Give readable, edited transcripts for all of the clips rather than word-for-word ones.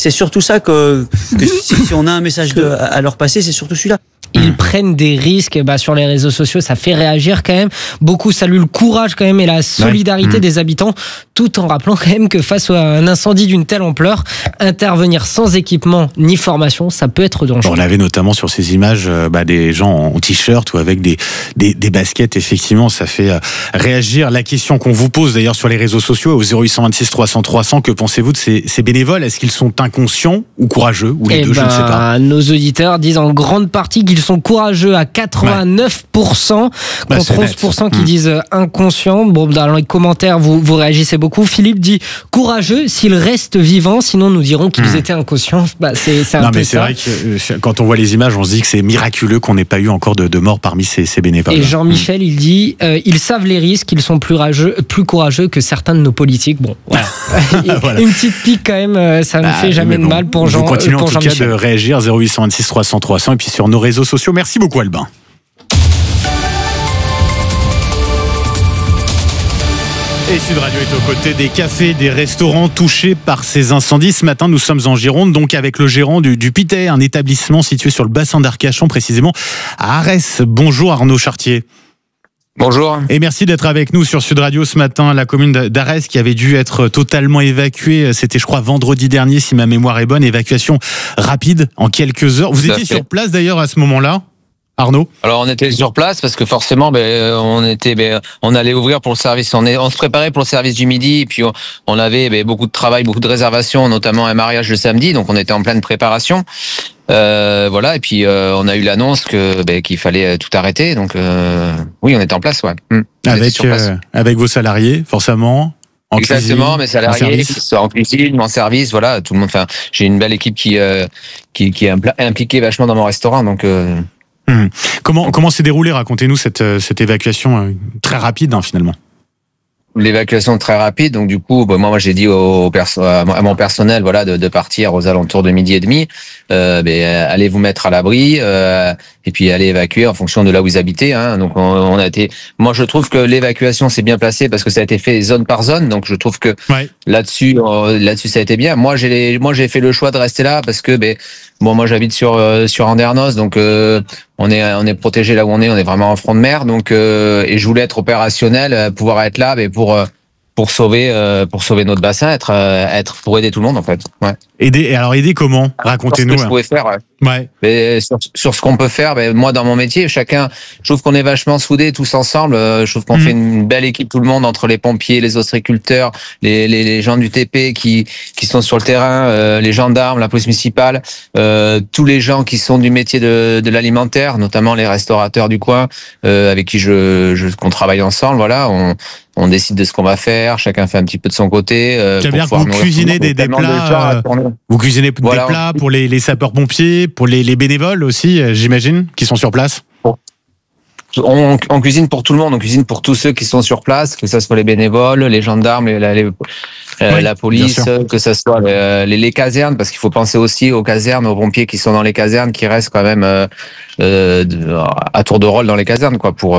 c'est surtout ça que si on a un message à leur passer, c'est surtout celui-là. Ils prennent des risques sur les réseaux sociaux, ça fait réagir quand même. Beaucoup saluent le courage quand même et la solidarité des habitants, tout en rappelant quand même que face à un incendie d'une telle ampleur, intervenir sans équipement ni formation, ça peut être dangereux. On avait notamment sur ces images des gens en t-shirt ou avec des baskets. Effectivement, ça fait réagir. La question qu'on vous pose d'ailleurs sur les réseaux sociaux au 0826 300 300, que pensez-vous de ces bénévoles? Est-ce qu'ils sont inconscients ou courageux ou les deux, je ne sais pas. Nos auditeurs disent en grande partie qu'ils sont courageux à 89%, contre 11% qui disent inconscients. Bon, dans les commentaires, vous réagissez beaucoup. Philippe dit courageux s'ils restent vivants, sinon nous dirons qu'ils étaient inconscients. C'est un peu ça. C'est vrai que quand on voit les images, on se dit que c'est miraculeux qu'on n'ait pas eu encore de morts parmi ces bénévoles. Et Jean-Michel, il dit ils savent les risques, ils sont plus courageux que certains de nos politiques. Bon, voilà. Voilà. Une petite pique quand même, ça ne fait jamais de mal pour Jean-Michel. Vous continuez en tout cas de réagir 0826 300 300 et puis sur nos réseaux sociaux. Merci beaucoup Albin. Et Sud Radio est aux côtés des cafés, des restaurants touchés par ces incendies. Ce matin, nous sommes en Gironde, donc avec le gérant du Pitay, un établissement situé sur le bassin d'Arcachon, précisément à Arès. Bonjour Arnaud Chartier. Bonjour. Et merci d'être avec nous sur Sud Radio ce matin. La commune d'Arès qui avait dû être totalement évacuée, c'était je crois vendredi dernier si ma mémoire est bonne, évacuation rapide en quelques heures. Vous étiez sur place d'ailleurs à ce moment-là, Arnaud? Alors on était sur place parce que forcément on allait ouvrir pour le service, on se préparait pour le service du midi et puis on avait beaucoup de travail, beaucoup de réservations, notamment un mariage le samedi, donc on était en pleine préparation. Voilà, et puis on a eu l'annonce qu'il fallait tout arrêter, donc oui, on était en place, ouais. Avec vos salariés, forcément. Exactement, mes salariés, que ce soit en cuisine, en service, voilà, tout le monde. Enfin, j'ai une belle équipe qui est impliquée vachement dans mon restaurant, donc. Comment s'est déroulée? Racontez-nous cette évacuation très rapide finalement. L'évacuation très rapide, donc du coup, moi j'ai dit à mon personnel, voilà, de partir aux alentours de 12h30. Allez vous mettre à l'abri et puis allez évacuer en fonction de là où vous habitez. Hein. Donc on a été. Moi je trouve que l'évacuation s'est bien placée parce que ça a été fait zone par zone. Donc je trouve que là-dessus ça a été bien. Moi j'ai fait le choix de rester là parce que moi j'habite sur Andernos, donc on est protégé là où on est vraiment en front de mer, donc et je voulais être opérationnel, pouvoir être là, pour sauver notre bassin, être pour aider tout le monde en fait. Ouais. Aider comment? Racontez-nous. Ce que je pouvais faire. Ouais. Mais sur ce qu'on peut faire, moi dans mon métier, je trouve qu'on est vachement soudés tous ensemble. Je trouve qu'on fait une belle équipe tout le monde, entre les pompiers, les ostréiculteurs, les gens du TP qui sont sur le terrain, les gendarmes, la police municipale, tous les gens qui sont du métier de l'alimentaire, notamment les restaurateurs du coin, avec qui qu'on travaille ensemble. Voilà, on décide de ce qu'on va faire, chacun fait un petit peu de son côté. Ça veut dire que vous cuisinez des plats, vous cuisinez des plats pour les sapeurs-pompiers, pour les bénévoles aussi, j'imagine, qui sont sur place. On cuisine pour tout le monde, on cuisine pour tous ceux qui sont sur place, que ce soit les bénévoles, les gendarmes, la police, que ce soit les casernes, parce qu'il faut penser aussi aux casernes, aux pompiers qui sont dans les casernes, qui restent quand même à tour de rôle dans les casernes, quoi, pour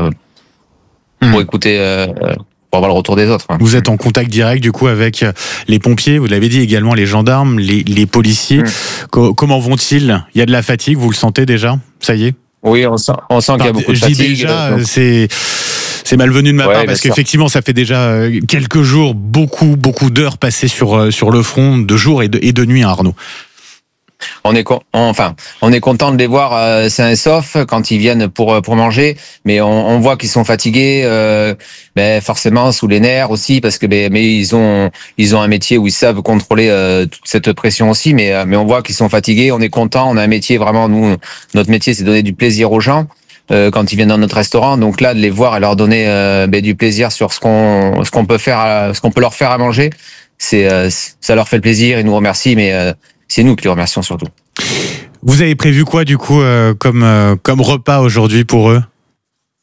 écouter, pour avoir le retour des autres. Vous êtes en contact direct du coup avec les pompiers, vous l'avez dit également, les gendarmes, les policiers. Comment vont-ils? Il y a de la fatigue, vous le sentez déjà? Ça y est? Oui, on sent qu'il y a beaucoup de fatigue. Déjà, c'est malvenu de ma part parce qu'effectivement, ça fait déjà quelques jours, beaucoup d'heures passées sur le front, de jour et de nuit, Arnaud. On est content de les voir sains et saufs quand ils viennent pour manger, mais on voit qu'ils sont fatigués, forcément sous les nerfs aussi, parce que mais ils ont un métier où ils savent contrôler toute cette pression aussi, mais on voit qu'ils sont fatigués. On est content, on a un métier vraiment, notre métier c'est de donner du plaisir aux gens quand ils viennent dans notre restaurant. Donc là, de les voir et leur donner du plaisir sur ce qu'on peut faire, ce qu'on peut leur faire à manger, ça leur fait le plaisir. Ils nous remercient, mais c'est nous qui les remercions surtout. Vous avez prévu quoi du coup comme repas aujourd'hui pour eux?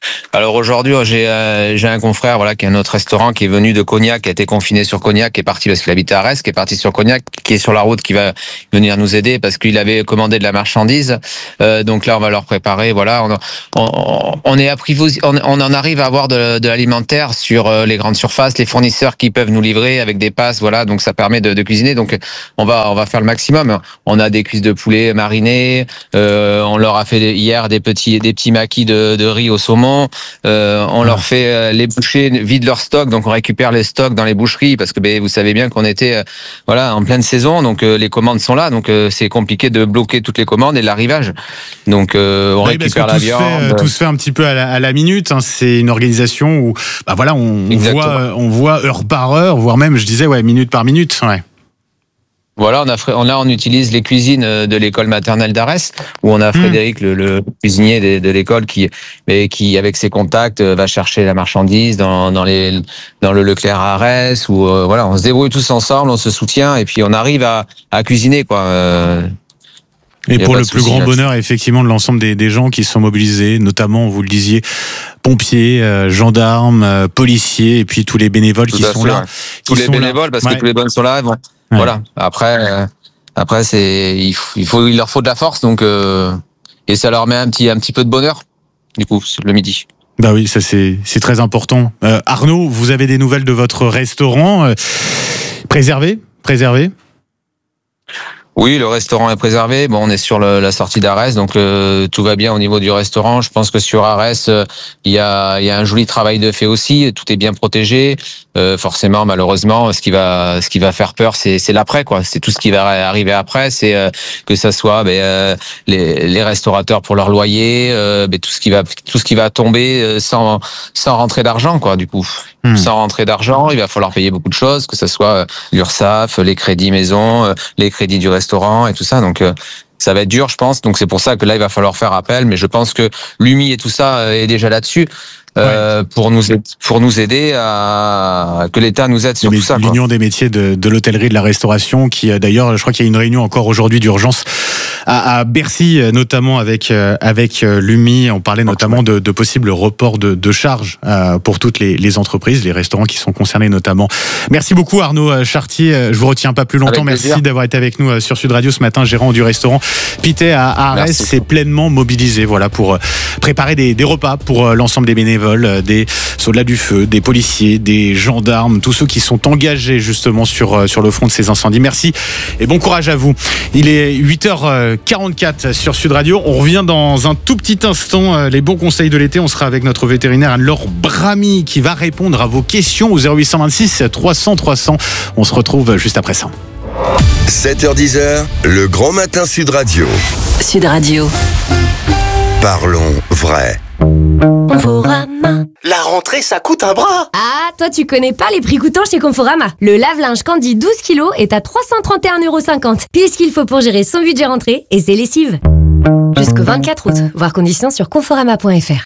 Alors aujourd'hui, j'ai un confrère qui a un autre restaurant qui est venu de Cognac, qui a été confiné sur Cognac, qui est parti parce qu'il habite à Arès, qui est parti sur Cognac, qui est sur la route, qui va venir nous aider parce qu'il avait commandé de la marchandise. Donc là, on va leur préparer. Voilà, on est on en arrive à avoir de l'alimentaire sur les grandes surfaces, les fournisseurs qui peuvent nous livrer avec des passes. Voilà, donc ça permet de cuisiner. Donc on va faire le maximum. On a des cuisses de poulet marinées. On leur a fait hier des petits maquis de riz au saumon. On leur fait les bouchers vident leur stock, donc on récupère les stocks dans les boucheries parce que vous savez bien qu'on était en pleine saison, donc les commandes sont là, donc c'est compliqué de bloquer toutes les commandes et l'arrivage. Donc on récupère la viande. Tout se fait un petit peu à la minute. Hein. C'est une organisation où on voit heure par heure, voire même je disais minute par minute. Ouais. Voilà, on utilise les cuisines de l'école maternelle d'Arès, où on a Frédéric, le cuisinier de l'école, qui avec ses contacts va chercher la marchandise dans le Leclerc à Arès, où on se débrouille tous ensemble, on se soutient et puis on arrive à cuisiner Et pour le plus grand bonheur, effectivement, de l'ensemble des gens qui sont mobilisés, notamment, vous le disiez, pompiers, gendarmes, policiers, et puis tous les bénévoles qui sont là. Tous les bénévoles, parce que tous les bonnes sont là. Bon. Ouais. Voilà. Après, il leur faut de la force, donc et ça leur met un petit peu de bonheur. Du coup, le midi. Bah oui, ça c'est très important. Arnaud, vous avez des nouvelles de votre restaurant préservé? Oui, le restaurant est préservé. Bon, on est sur la sortie d'Arès, donc tout va bien au niveau du restaurant. Je pense que sur Arès, il y a un joli travail de fait aussi. Tout est bien protégé. Forcément, malheureusement, ce qui va faire peur, c'est l'après, quoi. C'est tout ce qui va arriver après. C'est que ça soit les restaurateurs pour leur loyer, tout ce qui va tomber sans rentrer d'argent, quoi. Du coup, sans rentrer d'argent, il va falloir payer beaucoup de choses, que ce soit l'URSSAF, les crédits maison, les crédits du restaurant et tout ça. Donc ça va être dur, je pense. Donc c'est pour ça que là il va falloir faire appel. Mais je pense que l'UMI et tout ça est déjà là-dessus. Pour nous aider à que l'État nous aide sur tout ça. L'Union des métiers de l'hôtellerie, de la restauration, qui d'ailleurs, je crois qu'il y a une réunion encore aujourd'hui d'urgence à Bercy, notamment avec l'UMI. On parlait notamment de possibles reports de charges pour toutes les entreprises, les restaurants qui sont concernés notamment. Merci beaucoup Arnaud Chartier. Je vous retiens pas plus longtemps. Merci d'avoir été avec nous sur Sud Radio ce matin. Gérant du restaurant Pitet à Arès s'est pleinement mobilisé pour préparer des repas pour l'ensemble des bénévoles, des soldats du feu, des policiers, des gendarmes, tous ceux qui sont engagés justement sur le front de ces incendies. Merci et bon courage à vous. Il est 8h44 sur Sud Radio. On revient dans un tout petit instant. Les bons conseils de l'été. On sera avec notre vétérinaire Anne-Laure Bramy qui va répondre à vos questions au 0826 300 300. On se retrouve juste après ça. 7h10, le grand matin Sud Radio. Sud Radio. Parlons vrai. Conforama. La rentrée, ça coûte un bras. Ah, toi tu connais pas les prix coûtants chez Conforama. Le lave-linge Candy 12 kg est à 331,50€. Pile ce qu'il faut pour gérer son budget rentrée et ses lessives. Jusqu'au 24 août. Voir conditions sur conforama.fr.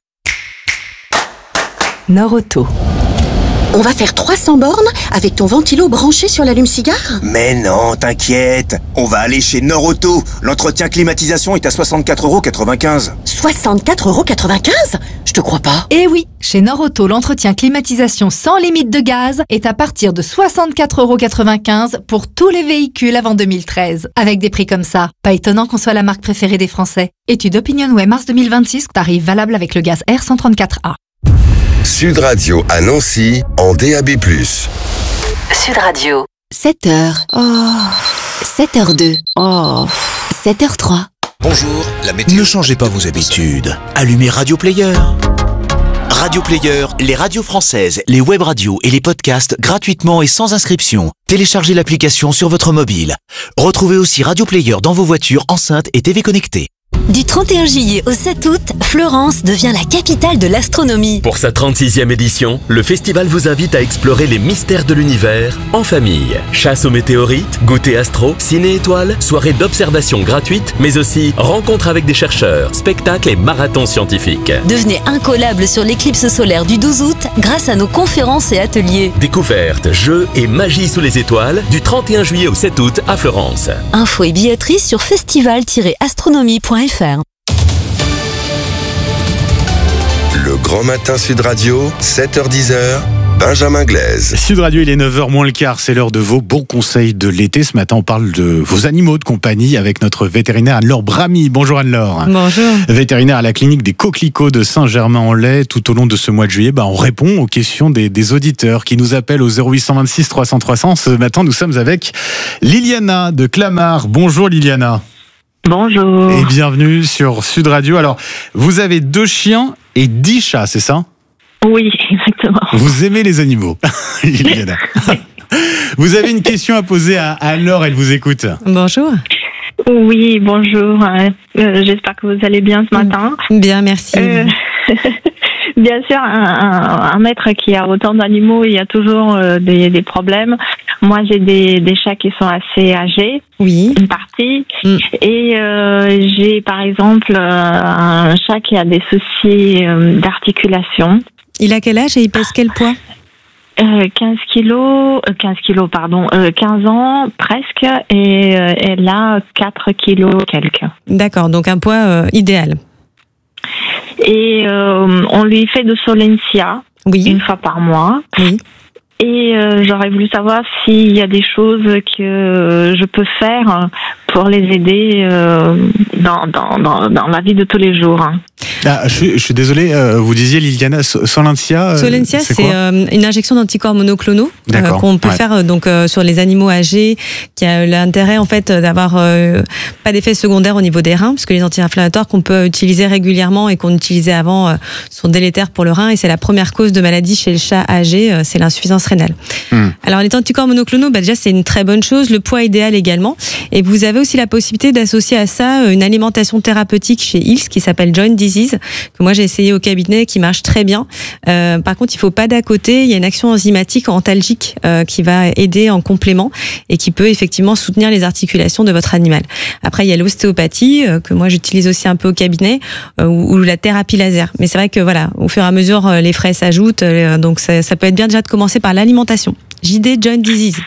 Norauto. On va faire 300 bornes avec ton ventilo branché sur l'allume-cigare? Mais non, t'inquiète. On va aller chez Norauto. L'entretien climatisation est à 64,95€. 64,95€? Je te crois pas. Eh oui, chez Norauto, l'entretien climatisation sans limite de gaz est à partir de 64,95€ pour tous les véhicules avant 2013. Avec des prix comme ça, pas étonnant qu'on soit la marque préférée des Français. Étude OpinionWay mars 2026, tarif valable avec le gaz R134A. Sud Radio à Nancy en DAB+. Sud Radio. 7h. Oh. 7h02. Oh. 7h03. Bonjour, la météo. Ne changez pas vos habitudes. Allumez Radio Player. Radio Player, les radios françaises, les web radios et les podcasts gratuitement et sans inscription. Téléchargez l'application sur votre mobile. Retrouvez aussi Radio Player dans vos voitures, enceintes et TV connectées. Du 31 juillet au 7 août, Florence devient la capitale de l'astronomie. Pour sa 36e édition, le festival vous invite à explorer les mystères de l'univers en famille. Chasse aux météorites, goûter astro, ciné-étoiles, soirée d'observation gratuite, mais aussi rencontres avec des chercheurs, spectacles et marathons scientifiques. Devenez incollable sur l'éclipse solaire du 12 août grâce à nos conférences et ateliers. Découvertes, jeux et magie sous les étoiles du 31 juillet au 7 août à Florence. Infos et billetterie sur festival-astronomie.fr. Le Grand Matin Sud Radio, 7h-10h, Benjamin Glaise. Sud Radio, il est 9h moins le quart, c'est l'heure de vos bons conseils de l'été. Ce matin, on parle de vos animaux de compagnie avec notre vétérinaire Anne-Laure Bramy. Bonjour Anne-Laure. Bonjour. Vétérinaire à la clinique des Coquelicots de Saint-Germain-en-Laye. Tout au long de ce mois de juillet, on répond aux questions des auditeurs qui nous appellent au 0826 300 300. Ce matin, nous sommes avec Liliana de Clamart. Bonjour Liliana. Bonjour. Et bienvenue sur Sud Radio. Alors, vous avez 2 chiens et 10 chats, c'est ça ? Oui, exactement. Vous aimez les animaux, Liliana. Vous avez une question à poser à Anne-Laure, elle vous écoute. Bonjour. Oui, bonjour. J'espère que vous allez bien ce matin. Bien, merci. Bien sûr, un maître qui a autant d'animaux, il y a toujours des problèmes. Moi, j'ai des chats qui sont assez âgés. Oui. Une partie. Et j'ai, par exemple, un chat qui a des soucis d'articulation. Il a quel âge et il pèse quel poids ? 15 ans presque, et elle a 4 kilos quelques. D'accord, donc un poids idéal. Et on lui fait de Solensia une fois par mois. Oui. Et j'aurais voulu savoir s'il y a des choses que je peux faire pour les aider dans la vie de tous les jours. Je suis désolé, vous disiez Liliana, Solensia. Solensia, c'est une injection d'anticorps monoclonaux qu'on peut faire sur les animaux âgés, qui a l'intérêt en fait d'avoir pas d'effet secondaire au niveau des reins, parce que les anti-inflammatoires qu'on peut utiliser régulièrement et qu'on utilisait avant sont délétères pour le rein, et c'est la première cause de maladie chez le chat âgé, c'est l'insuffisance rénale. Alors les anticorps monoclonaux, déjà c'est une très bonne chose, le poids idéal également, et vous avez aussi la possibilité d'associer à ça une alimentation thérapeutique chez Hills qui s'appelle Joint Disease, que moi j'ai essayé au cabinet, qui marche très bien. Par contre, il faut pas d'à côté, il y a une action enzymatique antalgique qui va aider en complément et qui peut effectivement soutenir les articulations de votre animal. Après, il y a l'ostéopathie que moi j'utilise aussi un peu au cabinet, ou la thérapie laser. Mais c'est vrai que voilà, au fur et à mesure, les frais s'ajoutent, donc ça peut être bien déjà de commencer par l'alimentation. JD Joint Disease.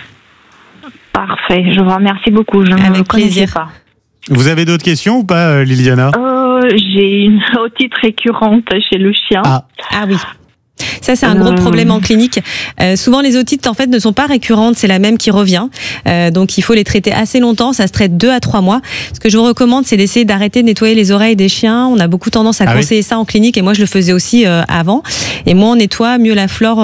Parfait, je vous remercie beaucoup. Avec plaisir. Pas. Vous avez d'autres questions ou pas, Liliana ? J'ai une otite récurrente chez le chien. Ah oui. Ça, c'est un gros problème en clinique. Souvent, les otites, en fait, ne sont pas récurrentes. C'est la même qui revient. Donc, il faut les traiter assez longtemps. Ça se traite 2 à 3 mois. Ce que je vous recommande, c'est d'essayer d'arrêter de nettoyer les oreilles des chiens. On a beaucoup tendance à conseiller ça en clinique. Et moi, je le faisais aussi avant. Et moins on nettoie, mieux la flore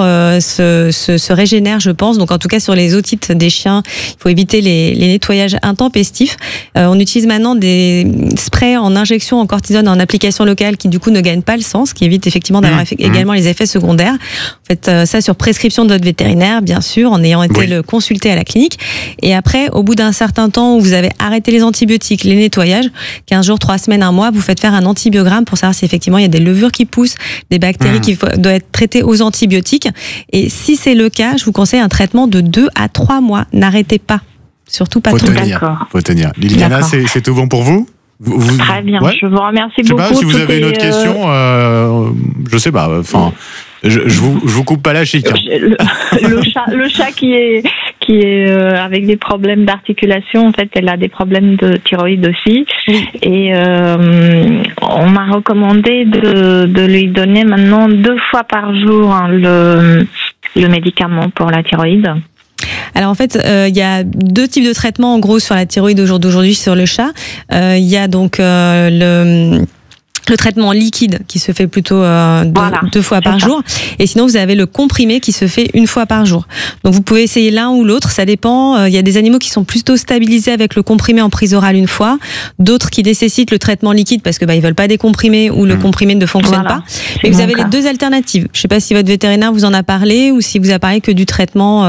se régénère, je pense. Donc, en tout cas, sur les otites des chiens, il faut éviter les nettoyages intempestifs. On utilise maintenant des sprays en injection en cortisone en application locale qui, du coup, ne gagnent pas le sang, ce qui évite effectivement d'avoir également les effets secondaires. Faites ça sur prescription de votre vétérinaire, bien sûr, en ayant été le consulter à la clinique. Et après, au bout d'un certain temps où vous avez arrêté les antibiotiques, les nettoyages, 15 jours, 3 semaines, 1 mois, vous faites faire un antibiogramme pour savoir si effectivement il y a des levures qui poussent, des bactéries qui doivent être traitées aux antibiotiques. Et si c'est le cas, je vous conseille un traitement de 2 à 3 mois. N'arrêtez pas. Surtout pas trop. Faut tenir. Liliana, c'est tout bon pour vous ? Très bien, je vous remercie beaucoup. Je sais pas si vous avez une autre question. Je sais pas. Enfin, je vous coupe pas la chic. Le chat qui est avec des problèmes d'articulation, en fait, elle a des problèmes de thyroïde aussi. Et on m'a recommandé de lui donner maintenant 2 fois par jour le médicament pour la thyroïde. Alors en fait, il y a 2 types de traitements en gros sur la thyroïde d'aujourd'hui sur le chat. Il y a donc le traitement liquide qui se fait plutôt 2 fois par jour. Et sinon, vous avez le comprimé qui se fait 1 fois par jour. Donc, vous pouvez essayer l'un ou l'autre. Ça dépend. Il y a des animaux qui sont plutôt stabilisés avec le comprimé en prise orale 1 fois. D'autres qui nécessitent le traitement liquide parce que ils veulent pas décomprimé ou le comprimé ne fonctionne pas. Mais vous avez les 2 alternatives. Je sais pas si votre vétérinaire vous en a parlé ou si vous a parlé que du traitement.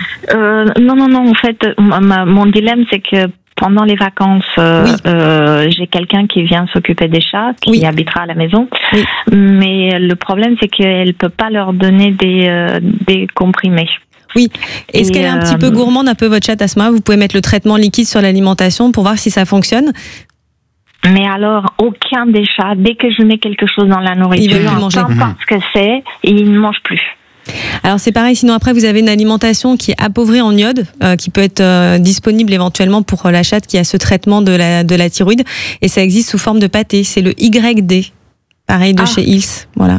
Non. En fait, mon dilemme, c'est que pendant les vacances, j'ai quelqu'un qui vient s'occuper des chats, qui habitera à la maison. Mais le problème, c'est qu'elle ne peut pas leur donner des comprimés. Oui. Est-ce qu'elle est un petit peu gourmande, un peu votre chat à ce moment-là ? Vous pouvez mettre le traitement liquide sur l'alimentation pour voir si ça fonctionne. Mais alors, aucun des chats, dès que je mets quelque chose dans la nourriture, il veut plus manger. Peu importe ce que c'est, il ne mange plus. Alors c'est pareil, sinon après vous avez une alimentation qui est appauvrie en iode, qui peut être disponible éventuellement pour la chatte qui a ce traitement de la thyroïde, et ça existe sous forme de pâté, c'est le YD, pareil de chez Hills, voilà.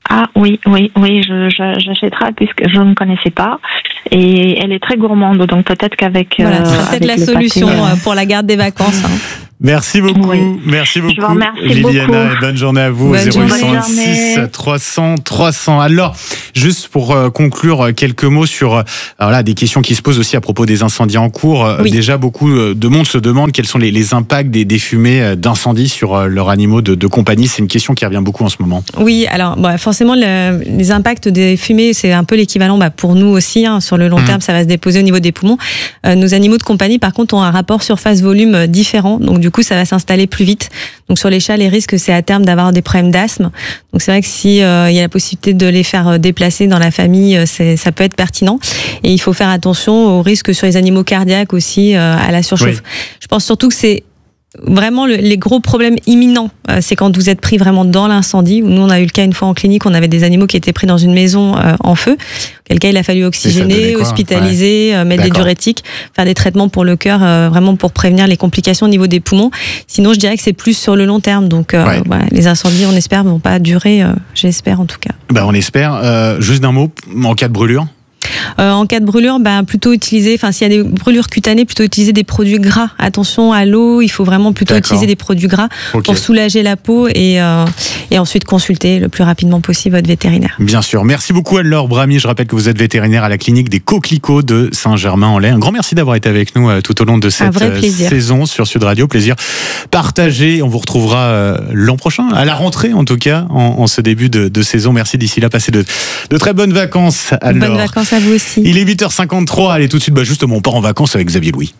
Ah oui, j'achèterai puisque je ne connaissais pas. Et elle est très gourmande, donc peut-être qu'avec... Voilà, c'est peut-être la solution pour la garde des vacances. Merci beaucoup. Merci beaucoup, je vous remercie Liliana, beaucoup. et bonne journée à vous. 0806 300 300. Alors, juste pour conclure, quelques mots sur des questions qui se posent aussi à propos des incendies en cours. Déjà, beaucoup de monde se demande quels sont les impacts des fumées d'incendie sur leurs animaux de compagnie. C'est une question qui revient beaucoup en ce moment. Oui, alors forcément, les impacts des fumées, c'est un peu l'équivalent pour nous aussi. Sur le long terme, ça va se déposer au niveau des poumons. Nos animaux de compagnie, par contre, ont un rapport surface-volume différent. Donc, du coup, ça va s'installer plus vite. Donc, sur les chats, les risques, c'est à terme d'avoir des problèmes d'asthme. Donc, c'est vrai que si il y a la possibilité de les faire déplacer dans la famille, ça peut être pertinent. Et il faut faire attention aux risques sur les animaux cardiaques aussi, à la surchauffe. Oui. Je pense surtout que c'est vraiment les gros problèmes imminents, c'est quand vous êtes pris vraiment dans l'incendie. Nous, on a eu le cas une fois en clinique, on avait des animaux qui étaient pris dans une maison en feu. Auquel cas, il a fallu oxygéner, hospitaliser, mettre des diurétiques, faire des traitements pour le cœur, vraiment pour prévenir les complications au niveau des poumons. Sinon, je dirais que c'est plus sur le long terme. Donc, les incendies, on espère, ne vont pas durer. J'espère en tout cas. On espère. Juste d'un mot, en cas de brûlure. En cas de brûlure, plutôt utiliser, s'il y a des brûlures cutanées, plutôt utiliser des produits gras. Attention à l'eau, il faut vraiment plutôt utiliser des produits gras pour soulager la peau et ensuite consulter le plus rapidement possible votre vétérinaire. Bien sûr. Merci beaucoup Anne-Laure Bramy. Je rappelle que vous êtes vétérinaire à la clinique des Coquelicots de Saint-Germain-en-Laye. Un grand merci d'avoir été avec nous tout au long de cette saison sur Sud Radio. Plaisir partagé. On vous retrouvera l'an prochain, à la rentrée en tout cas, en ce début de saison. Merci d'ici là. Passez de très bonnes vacances, Anne-Laure. Bonnes vacances à vous aussi. Il est 8h53, allez tout de suite, justement, on part en vacances avec Xavier Louis.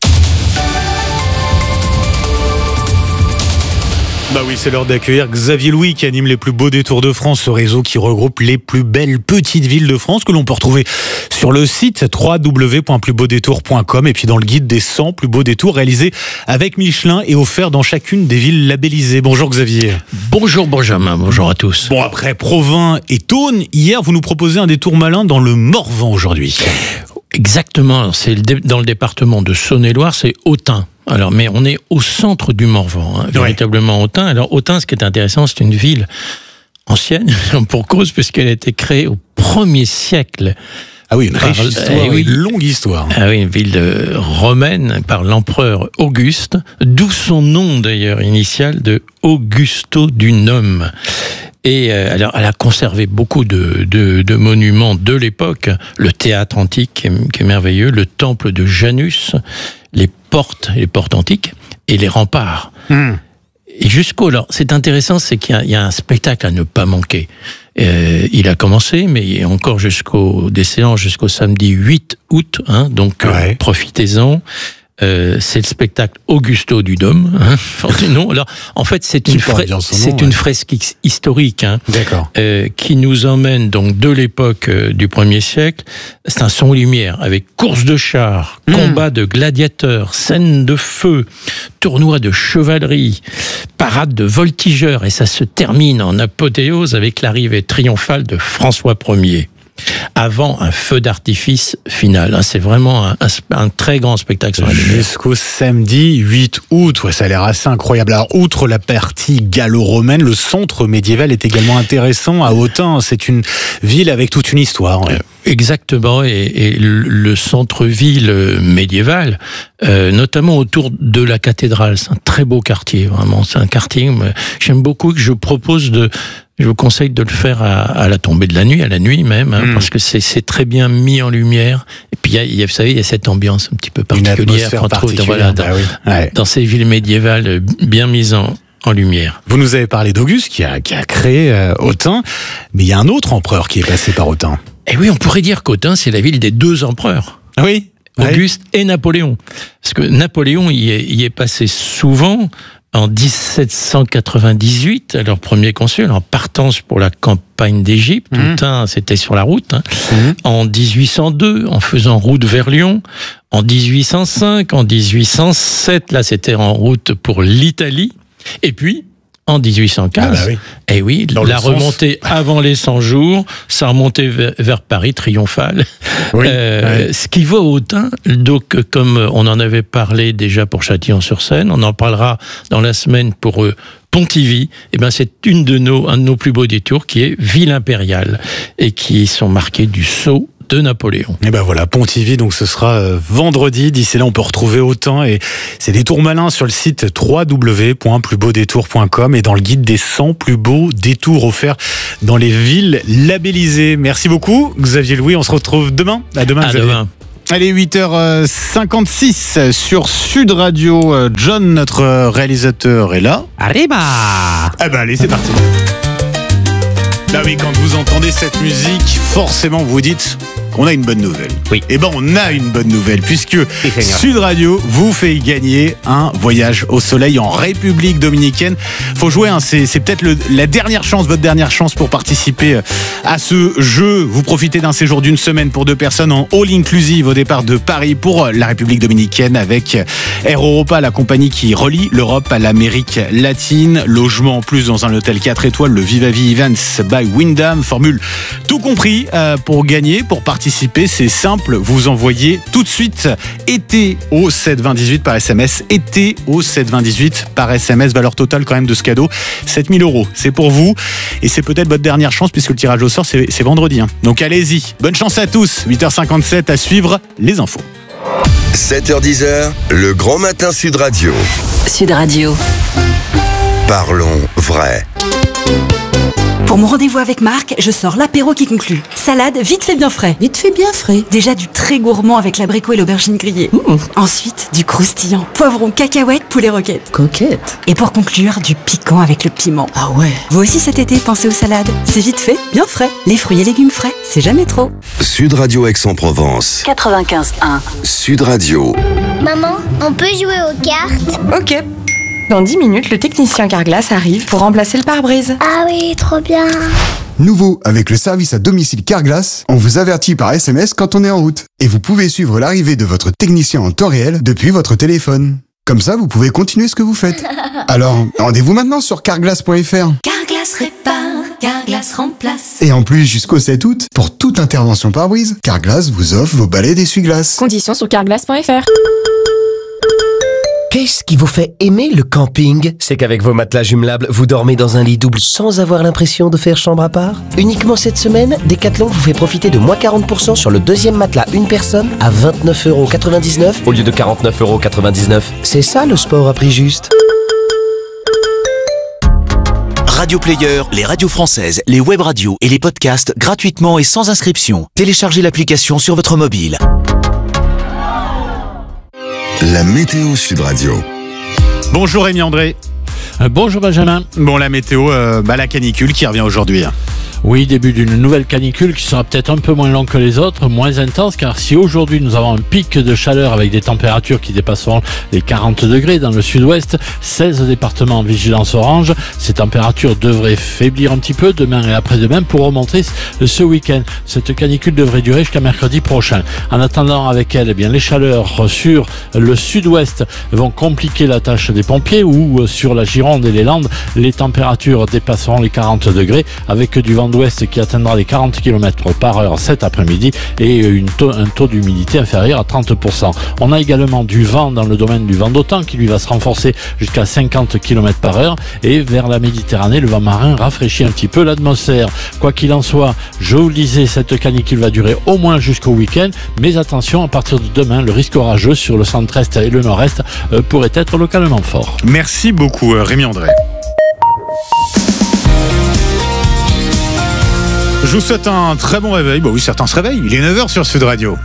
Oui, c'est l'heure d'accueillir Xavier Louis qui anime les plus beaux détours de France, ce réseau qui regroupe les plus belles petites villes de France que l'on peut retrouver sur le site www.plusbeaudétours.com et puis dans le guide des 100 plus beaux détours réalisés avec Michelin et offert dans chacune des villes labellisées. Bonjour Xavier. Bonjour Benjamin, bonjour à tous. Bon, après Provins et Thônes, hier vous nous proposez un détour malin dans le Morvan aujourd'hui. Exactement, c'est dans le département de Saône-et-Loire, c'est Autun. Alors, mais on est au centre du Morvan, véritablement Autun. Alors, Autun, ce qui est intéressant, c'est une ville ancienne, pour cause, puisqu'elle a été créée au 1er siècle. Ah oui, une riche histoire, une longue histoire. Ah oui, une ville romaine par l'empereur Auguste, d'où son nom d'ailleurs initial de Augusto Dunum. Et alors, elle a conservé beaucoup de monuments de l'époque, le théâtre antique qui est merveilleux, le temple de Janus, les portes antiques et les remparts. Et alors, c'est intéressant, c'est qu'il y a un spectacle à ne pas manquer. Il a commencé, mais encore jusqu'au samedi 8 août, donc profitez-en. C'est le spectacle Augusto Dunum, non. Alors, en fait, c'est une fresque historique, qui nous emmène donc de l'époque du 1er siècle. C'est un son lumière avec course de chars, combat de gladiateurs, scène de feu, tournoi de chevalerie, parade de voltigeurs, et ça se termine en apothéose avec l'arrivée triomphale de François Ier. Avant un feu d'artifice final. C'est vraiment un très grand spectacle sur la lumière. Jusqu'au samedi 8 août, ça a l'air assez incroyable. Alors, outre la partie gallo-romaine, le centre médiéval est également intéressant à Autun. C'est une ville avec toute une histoire. Exactement, et le centre-ville médiéval, notamment autour de la cathédrale, c'est un très beau quartier, vraiment. C'est un quartier que j'aime beaucoup, que je vous conseille de le faire à la tombée de la nuit, à la nuit même, parce que c'est très bien mis en lumière. Et puis, vous savez, il y a cette ambiance un petit peu particulière qu'on trouve dans ces villes médiévales bien mises en lumière. Vous nous avez parlé d'Auguste qui a créé Autun, mais il y a un autre empereur qui est passé par Autun. Et oui, on pourrait dire qu'Autun, c'est la ville des deux empereurs. Oui. Auguste et Napoléon. Parce que Napoléon y est passé souvent. En 1798, leur premier consul, en partance pour la campagne d'Égypte, Autun, c'était sur la route. En 1802, en faisant route vers Lyon. En 1805, en 1807, là, c'était en route pour l'Italie. Et puis, en 1815, la remontée avant les 100 jours, ça remontait vers Paris, triomphale. Ce qui va au Autun, donc comme on en avait parlé déjà pour Châtillon-sur-Seine, on en parlera dans la semaine pour Pontivy, c'est un de nos plus beaux détours qui est Ville Impériale et qui sont marqués du sceau de Napoléon. Et voilà, Pontivy, donc ce sera vendredi. D'ici là, on peut retrouver autant. Et c'est des tours malins sur le site www.plusbeaudétours.com et dans le guide des 100 plus beaux détours offerts dans les villes labellisées. Merci beaucoup, Xavier Louis. On se retrouve demain. À demain, Xavier. Demain. Allez, 8h56 sur Sud Radio. John, notre réalisateur, est là. Arriba. Allez, c'est parti. Bah oui, quand vous entendez cette musique, forcément vous dites qu'on a une bonne nouvelle. Oui. On a une bonne nouvelle puisque Sud Radio vous fait gagner un voyage au soleil en République Dominicaine. Faut jouer, c'est peut-être la dernière chance, votre dernière chance pour participer à ce jeu. Vous profitez d'un séjour d'une semaine pour 2 personnes en all inclusive au départ de Paris pour la République Dominicaine avec Air Europa, la compagnie qui relie l'Europe à l'Amérique latine. Logement en plus dans un hôtel 4 étoiles, le Vivavi Events by Wyndham. Formule tout compris pour gagner, pour participer. C'est simple, vous envoyez tout de suite été au 72018 par SMS. Été au 72018 par SMS. Valeur totale quand même de ce cadeau, 7 000 €. C'est pour vous et c'est peut-être votre dernière chance puisque le tirage au sort c'est vendredi. Donc allez-y, bonne chance à tous. 8h57 à suivre les infos. 7h10, le grand matin Sud Radio. Sud Radio. Parlons vrai. Pour mon rendez-vous avec Marc, je sors l'apéro qui conclut. Salade, vite fait bien frais. Vite fait bien frais. Déjà du très gourmand avec l'abricot et l'aubergine grillée. Ensuite, du croustillant. Poivron, cacahuètes, poulet roquette. Coquette. Et pour conclure, du piquant avec le piment. Ah ouais. Vous aussi cet été, pensez aux salades. C'est vite fait, bien frais. Les fruits et légumes frais, c'est jamais trop. Sud Radio Aix-en-Provence. 95.1. Sud Radio. Maman, on peut jouer aux cartes? Ok. Dans 10 minutes, le technicien Carglass arrive pour remplacer le pare-brise. Ah oui, trop bien. Nouveau, avec le service à domicile Carglass, on vous avertit par SMS quand on est en route. Et vous pouvez suivre l'arrivée de votre technicien en temps réel depuis votre téléphone. Comme ça, vous pouvez continuer ce que vous faites. Alors, rendez-vous maintenant sur carglass.fr. Carglass répare, Carglass remplace. Et en plus, jusqu'au 7 août, pour toute intervention pare-brise, Carglass vous offre vos balais d'essuie-glace. Conditions sur carglass.fr. Qu'est-ce qui vous fait aimer le camping? C'est qu'avec vos matelas jumelables, vous dormez dans un lit double sans avoir l'impression de faire chambre à part. Uniquement cette semaine, Decathlon vous fait profiter de moins 40% sur le deuxième matelas une personne à 29,99 € au lieu de 49,99 €. C'est ça le sport à prix juste. Radio Player, les radios françaises, les web radios et les podcasts gratuitement et sans inscription. Téléchargez l'application sur votre mobile. La météo Sud Radio. Bonjour Rémi André. Bonjour Benjamin. Bon, la météo, la canicule qui revient aujourd'hui. Oui, début d'une nouvelle canicule qui sera peut-être un peu moins longue que les autres, moins intense, car si aujourd'hui nous avons un pic de chaleur avec des températures qui dépasseront les 40 degrés dans le sud-ouest, 16 départements en vigilance orange, ces températures devraient faiblir un petit peu demain et après-demain pour remonter ce week-end. Cette canicule devrait durer jusqu'à mercredi prochain. En attendant avec elle, les chaleurs sur le sud-ouest vont compliquer la tâche des pompiers ou sur la Gironde et les Landes, les températures dépasseront les 40 degrés avec du vent d'ouest qui atteindra les 40 km/h cet après-midi et un taux d'humidité inférieur à 30%. On a également du vent dans le domaine du vent d'OTAN qui lui va se renforcer jusqu'à 50 km/h et vers la Méditerranée, le vent marin rafraîchit un petit peu l'atmosphère. Quoi qu'il en soit, je vous le disais, cette canicule va durer au moins jusqu'au week-end, mais attention, à partir de demain, le risque orageux sur le centre-est et le nord-est pourrait être localement fort. Merci beaucoup Rémi André. Je vous souhaite un très bon réveil. Oui, certains se réveillent. Il est 9h sur Sud Radio.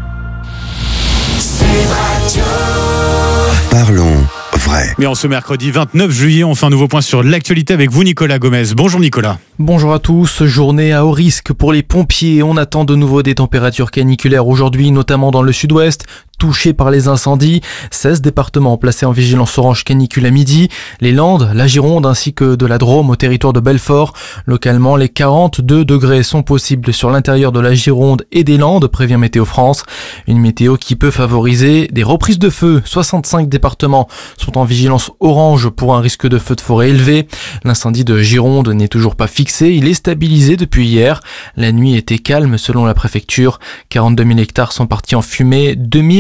Sud Radio. Parlons vrai. Mais en ce mercredi 29 juillet, on fait un nouveau point sur l'actualité avec vous, Nicolas Gomez. Bonjour Nicolas. Bonjour à tous. Journée à haut risque pour les pompiers. On attend de nouveau des températures caniculaires aujourd'hui, notamment dans le sud-ouest, touchés par les incendies. 16 départements placés en vigilance orange canicule à midi. Les Landes, la Gironde ainsi que de la Drôme au territoire de Belfort. Localement, les 42 degrés sont possibles sur l'intérieur de la Gironde et des Landes, prévient Météo France. Une météo qui peut favoriser des reprises de feu. 65 départements sont en vigilance orange pour un risque de feu de forêt élevé. L'incendie de Gironde n'est toujours pas fixé. Il est stabilisé depuis hier. La nuit était calme selon la préfecture. 42 000 hectares sont partis en fumée. 2000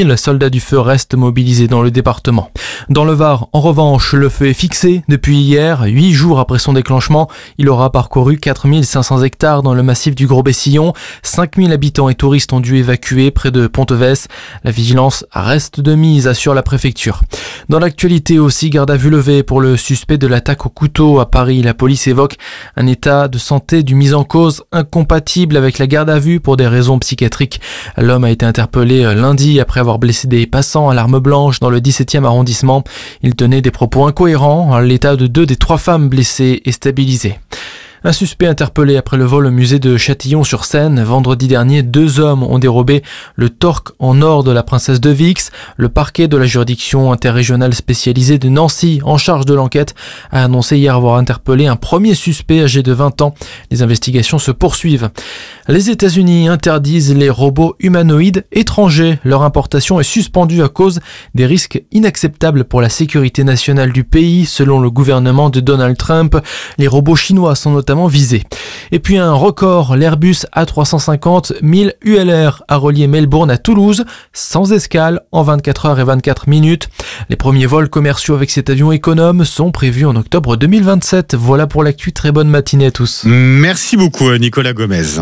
1000 soldats du feu restent mobilisés dans le département. Dans le Var, en revanche, le feu est fixé depuis hier. 8 jours après son déclenchement, il aura parcouru 4500 hectares dans le massif du Gros-Bessillon. 5000 habitants et touristes ont dû évacuer près de Ponteves. La vigilance reste de mise, assure la préfecture. Dans l'actualité aussi, garde à vue levée pour le suspect de l'attaque au couteau à Paris. La police évoque un état de santé du mis en cause incompatible avec la garde à vue pour des raisons psychiatriques. L'homme a été interpellé lundi après avoir blessé des passants à l'arme blanche dans le 17e arrondissement. Il tenait des propos incohérents. L'état de 2 des 3 femmes blessées est stabilisé. Un suspect interpellé après le vol au musée de Châtillon-sur-Seine. Vendredi dernier, 2 hommes ont dérobé le torque en or de la princesse de Vix. Le parquet de la juridiction interrégionale spécialisée de Nancy, en charge de l'enquête, a annoncé hier avoir interpellé un premier suspect âgé de 20 ans. Les investigations se poursuivent. Les États-Unis interdisent les robots humanoïdes étrangers. Leur importation est suspendue à cause des risques inacceptables pour la sécurité nationale du pays, selon le gouvernement de Donald Trump. Les robots chinois sont notamment visés. Et puis un record, l'Airbus A350 1000 ULR a relié Melbourne à Toulouse, sans escale, en 24 heures et 24 minutes. Les premiers vols commerciaux avec cet avion économe sont prévus en octobre 2027. Voilà pour l'actu, très bonne matinée à tous. Merci beaucoup Nicolas Gomez.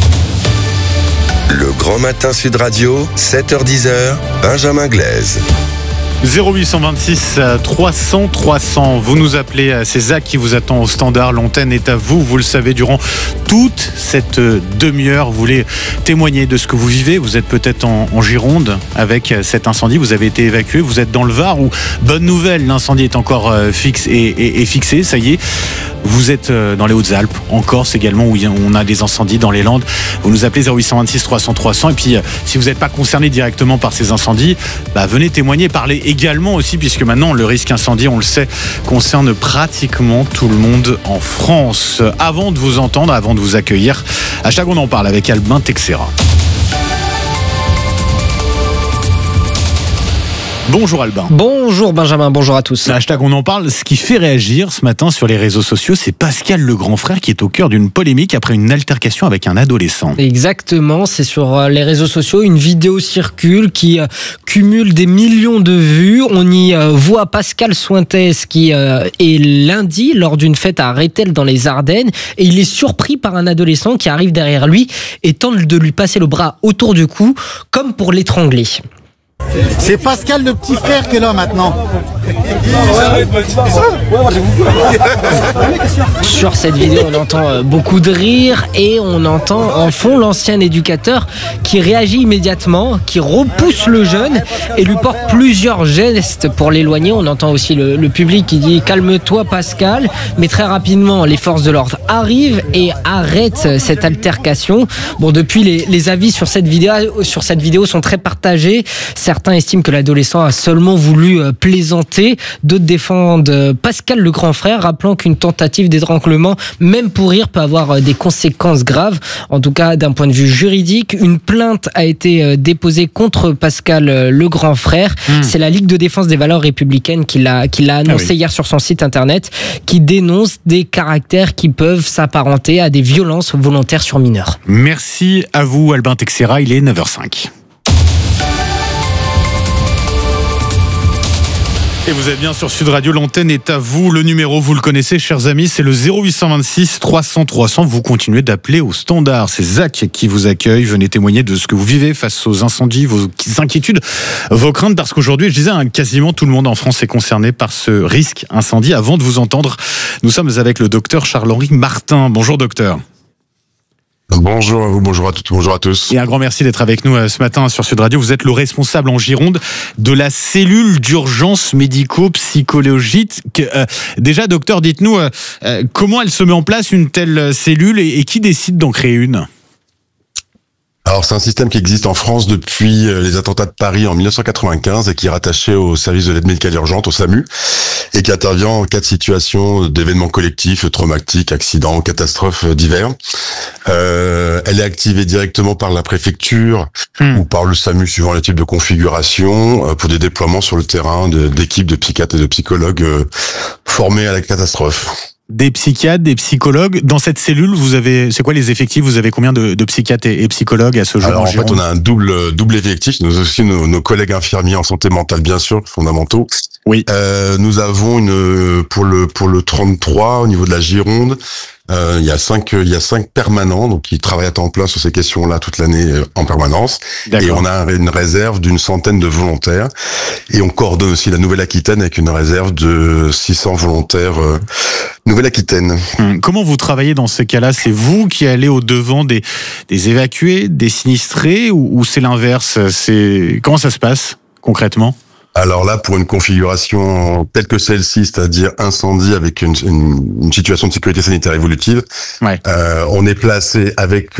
Le Grand Matin Sud Radio, 7h-10h, Benjamin Glaise. 0826 300 300. Vous nous appelez, c'est Zach qui vous attend au standard. L'antenne est à vous, vous le savez, durant toute cette demi-heure. Vous voulez témoigner de ce que vous vivez. Vous êtes peut-être en Gironde avec cet incendie. Vous avez été évacué. Vous êtes dans le Var où, bonne nouvelle, l'incendie est encore fixé. Ça y est. Vous êtes dans les Hautes-Alpes, en Corse également, où on a des incendies dans les Landes. Vous nous appelez 0826 300 300. Et puis, si vous n'êtes pas concerné directement par ces incendies, venez témoigner, parlez également aussi, puisque maintenant, le risque incendie, on le sait, concerne pratiquement tout le monde en France. Avant de vous entendre, avant de vous accueillir, hashtag on en parle avec Albin Texera. Bonjour Albin. Bonjour Benjamin, bonjour à tous. Hashtag on en parle. Ce qui fait réagir ce matin sur les réseaux sociaux, c'est Pascal le grand frère qui est au cœur d'une polémique après une altercation avec un adolescent. Exactement, c'est sur les réseaux sociaux. Une vidéo circule qui cumule des millions de vues. On y voit Pascal Sointès qui est lundi lors d'une fête à Rethel dans les Ardennes et il est surpris par un adolescent qui arrive derrière lui et tente de lui passer le bras autour du cou comme pour l'étrangler. C'est Pascal le petit frère qui est là maintenant. Sur cette vidéo, on entend beaucoup de rires et on entend en fond l'ancien éducateur qui réagit immédiatement, qui repousse le jeune et lui porte plusieurs gestes pour l'éloigner. On entend aussi le public qui dit « Calme-toi Pascal », mais très rapidement, les forces de l'ordre arrivent et arrêtent cette altercation. Bon, depuis, les avis sur cette vidéo sont très partagés. Certains estiment que l'adolescent a seulement voulu plaisanter. D'autres défendent Pascal le grand frère, rappelant qu'une tentative d'étranglement, même pour rire, peut avoir des conséquences graves. En tout cas, d'un point de vue juridique, une plainte a été déposée contre Pascal le grand frère. C'est la Ligue de défense des valeurs républicaines qui l'a annoncé hier sur son site internet, qui dénonce des caractères qui peuvent s'apparenter à des violences volontaires sur mineurs. Merci à vous Albin Texera, il est 9h05. Et vous êtes bien sur Sud Radio, l'antenne est à vous. Le numéro, vous le connaissez, chers amis, c'est le 0826 300 300. Vous continuez d'appeler au standard. C'est Zach qui vous accueille. Venez témoigner de ce que vous vivez face aux incendies, vos inquiétudes, vos craintes, parce qu'aujourd'hui, je disais, quasiment tout le monde en France est concerné par ce risque incendie. Avant de vous entendre, nous sommes avec le docteur Charles-Henri Martin. Bonjour docteur. Bonjour à vous, bonjour à toutes, bonjour à tous. Et un grand merci d'être avec nous ce matin sur Sud Radio. Vous êtes le responsable en Gironde de la cellule d'urgence médico-psychologique. Déjà, docteur, dites-nous comment elle se met en place une telle cellule et qui décide d'en créer une ? Alors c'est un système qui existe en France depuis les attentats de Paris en 1995 et qui est rattaché au service de l'aide médicale urgente, au SAMU, et qui intervient en cas de situation d'événements collectifs, traumatiques, accidents, catastrophes divers. Elle est activée directement par la préfecture ou par le SAMU suivant les types de configuration pour des déploiements sur le terrain d'équipes de psychiatres et de psychologues formés à la catastrophe. Des psychiatres, des psychologues. Dans cette cellule, c'est quoi les effectifs? Vous avez combien de psychiatres et psychologues à ce jour? Alors, en fait, on a un double effectif. Nous aussi nos collègues infirmiers en santé mentale, bien sûr, fondamentaux. Oui. Nous avons pour le 33, au niveau de la Gironde, il y a 5 permanents, donc qui travaillent à temps plein sur ces questions-là toute l'année en permanence. Et on a une réserve d'une centaine de volontaires. Et on coordonne aussi la Nouvelle-Aquitaine avec une réserve de 600 volontaires Nouvelle-Aquitaine. Comment vous travaillez dans ce cas-là? C'est vous qui allez au devant des évacués, des sinistrés, ou c'est l'inverse? Comment ça se passe concrètement? Alors là, pour une configuration telle que celle-ci, c'est-à-dire incendie avec une situation de sécurité sanitaire évolutive, on est placé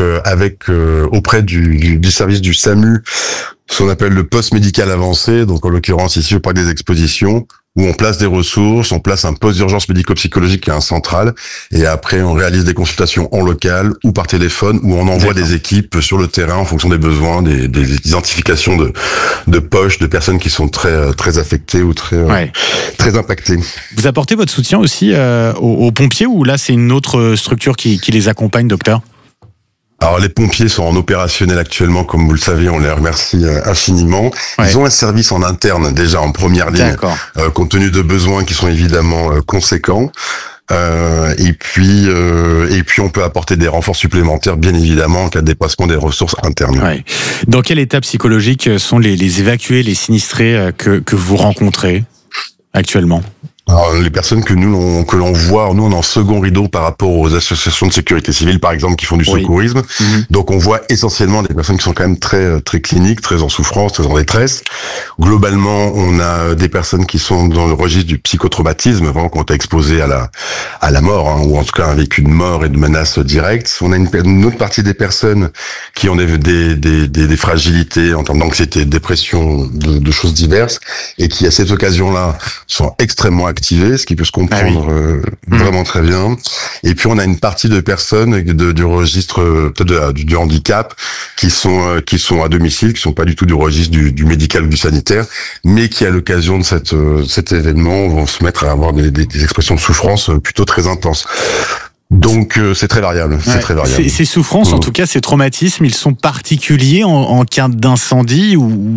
auprès du service du SAMU, ce qu'on appelle le poste médical avancé, donc en l'occurrence ici auprès des expositions, où on place des ressources, on place un poste d'urgence médico-psychologique qui est un central, et après on réalise des consultations en local ou par téléphone, où on envoie des équipes sur le terrain en fonction des besoins, des identifications de poches, de personnes qui sont très affectées ou très impactées. Vous apportez votre soutien aussi aux pompiers, ou là c'est une autre structure qui les accompagne, docteur? Alors les pompiers sont en opérationnel actuellement, comme vous le savez, on les remercie infiniment. Ils ont un service en interne déjà en première ligne, compte tenu de besoins qui sont évidemment conséquents. Et puis on peut apporter des renforts supplémentaires, bien évidemment, en cas de dépassement des ressources internes. Dans quel état psychologique sont les évacués, les sinistrés que vous rencontrez actuellement? Alors, les personnes que l'on voit, nous on est en second rideau par rapport aux associations de sécurité civile, par exemple, qui font du secourisme. Donc on voit essentiellement des personnes qui sont quand même très cliniques, très en souffrance, très en détresse. Globalement, on a des personnes qui sont dans le registre du psychotraumatisme, vraiment qui ont été exposées à la mort, ou en tout cas avec une mort et de menaces directes. On a une autre partie des personnes qui ont des fragilités en termes d'anxiété, de dépression, de choses diverses, et qui à cette occasion-là sont extrêmement activés, ce qui peut se comprendre vraiment très bien. Et puis on a une partie de personnes du registre du handicap qui sont à domicile, qui sont pas du tout du registre du médical ou du sanitaire, mais qui à l'occasion de cet événement vont se mettre à avoir des expressions de souffrance plutôt très intenses. Donc c'est très variable. Ces souffrances, en tout cas, ces traumatismes, ils sont particuliers en cas d'incendie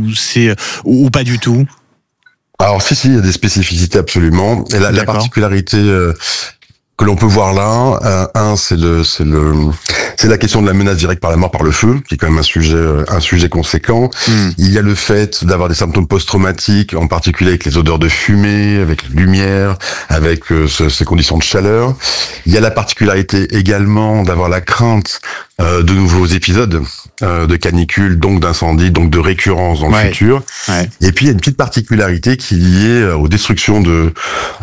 ou pas du tout? Alors si, il y a des spécificités absolument. Et la particularité que l'on peut voir là, c'est la question de la menace directe par la mort par le feu, qui est quand même un sujet conséquent. Il y a le fait d'avoir des symptômes post-traumatiques, en particulier avec les odeurs de fumée, avec la lumière, avec ces conditions de chaleur. Il y a la particularité également d'avoir la crainte de nouveaux épisodes de canicule, donc d'incendie, donc de récurrence dans le futur. Et puis il y a une petite particularité qui est liée aux destructions de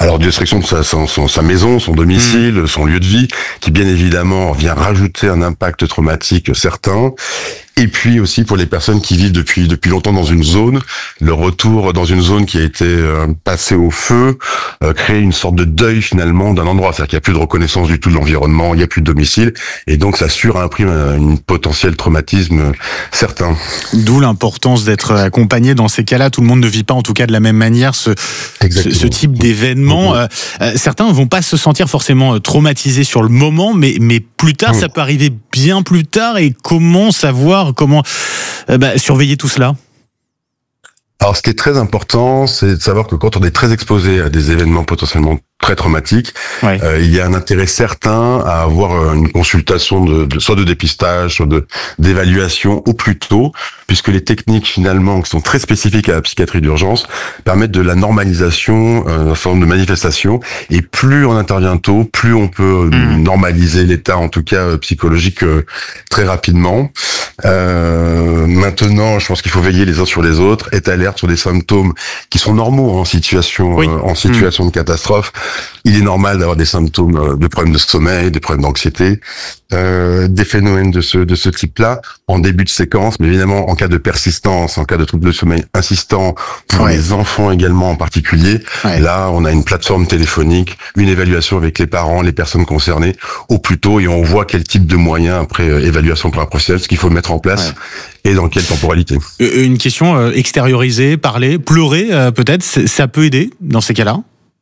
sa maison, son domicile, son lieu de vie, qui bien évidemment vient rajouter un impact traumatique certain. Et puis aussi pour les personnes qui vivent depuis longtemps dans une zone, le retour dans une zone qui a été passée au feu crée une sorte de deuil finalement d'un endroit, c'est-à-dire qu'il n'y a plus de reconnaissance du tout de l'environnement, il n'y a plus de domicile, et donc ça surimprime un potentiel traumatisme certain. D'où l'importance d'être accompagné dans ces cas-là. Tout le monde ne vit pas en tout cas de la même manière ce type d'événement. Certains vont pas se sentir forcément traumatisés sur le moment, mais plus tard, ça peut arriver bien plus tard. Et comment savoir, comment surveiller tout cela? Alors, ce qui est très important, c'est de savoir que quand on est très exposé à des événements potentiellement très traumatiques, il y a un intérêt certain à avoir une consultation soit de dépistage, soit d'évaluation au plus tôt, puisque les techniques finalement qui sont très spécifiques à la psychiatrie d'urgence permettent de la normalisation d'un certain nombre de manifestations, et plus on intervient tôt, plus on peut normaliser l'état, en tout cas psychologique, très rapidement. Maintenant, je pense qu'il faut veiller les uns sur les autres, être alerte sur des symptômes qui sont normaux en situation de catastrophe. Il est normal d'avoir des symptômes de problèmes de sommeil, des problèmes d'anxiété, des phénomènes de ce type-là en début de séquence, mais évidemment en cas de persistance, en cas de troubles de sommeil insistants, pour les enfants également en particulier, là on a une plateforme téléphonique, une évaluation avec les parents, les personnes concernées au plus tôt, et on voit quel type de moyens après évaluation par un professionnel, ce qu'il faut mettre en place et dans quelle temporalité. Une question, extérioriser, parler, pleurer peut-être, ça peut aider dans ces cas-là?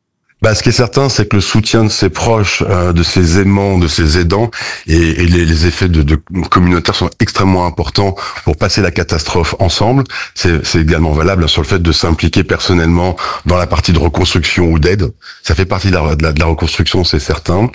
Ce qui est certain, c'est que le soutien de ses proches, de ses aimants, de ses aidants, et les effets de communautaires sont extrêmement importants pour passer la catastrophe ensemble. C'est également valable sur le fait de s'impliquer personnellement dans la partie de reconstruction ou d'aide. Ça fait partie de la reconstruction, c'est certain.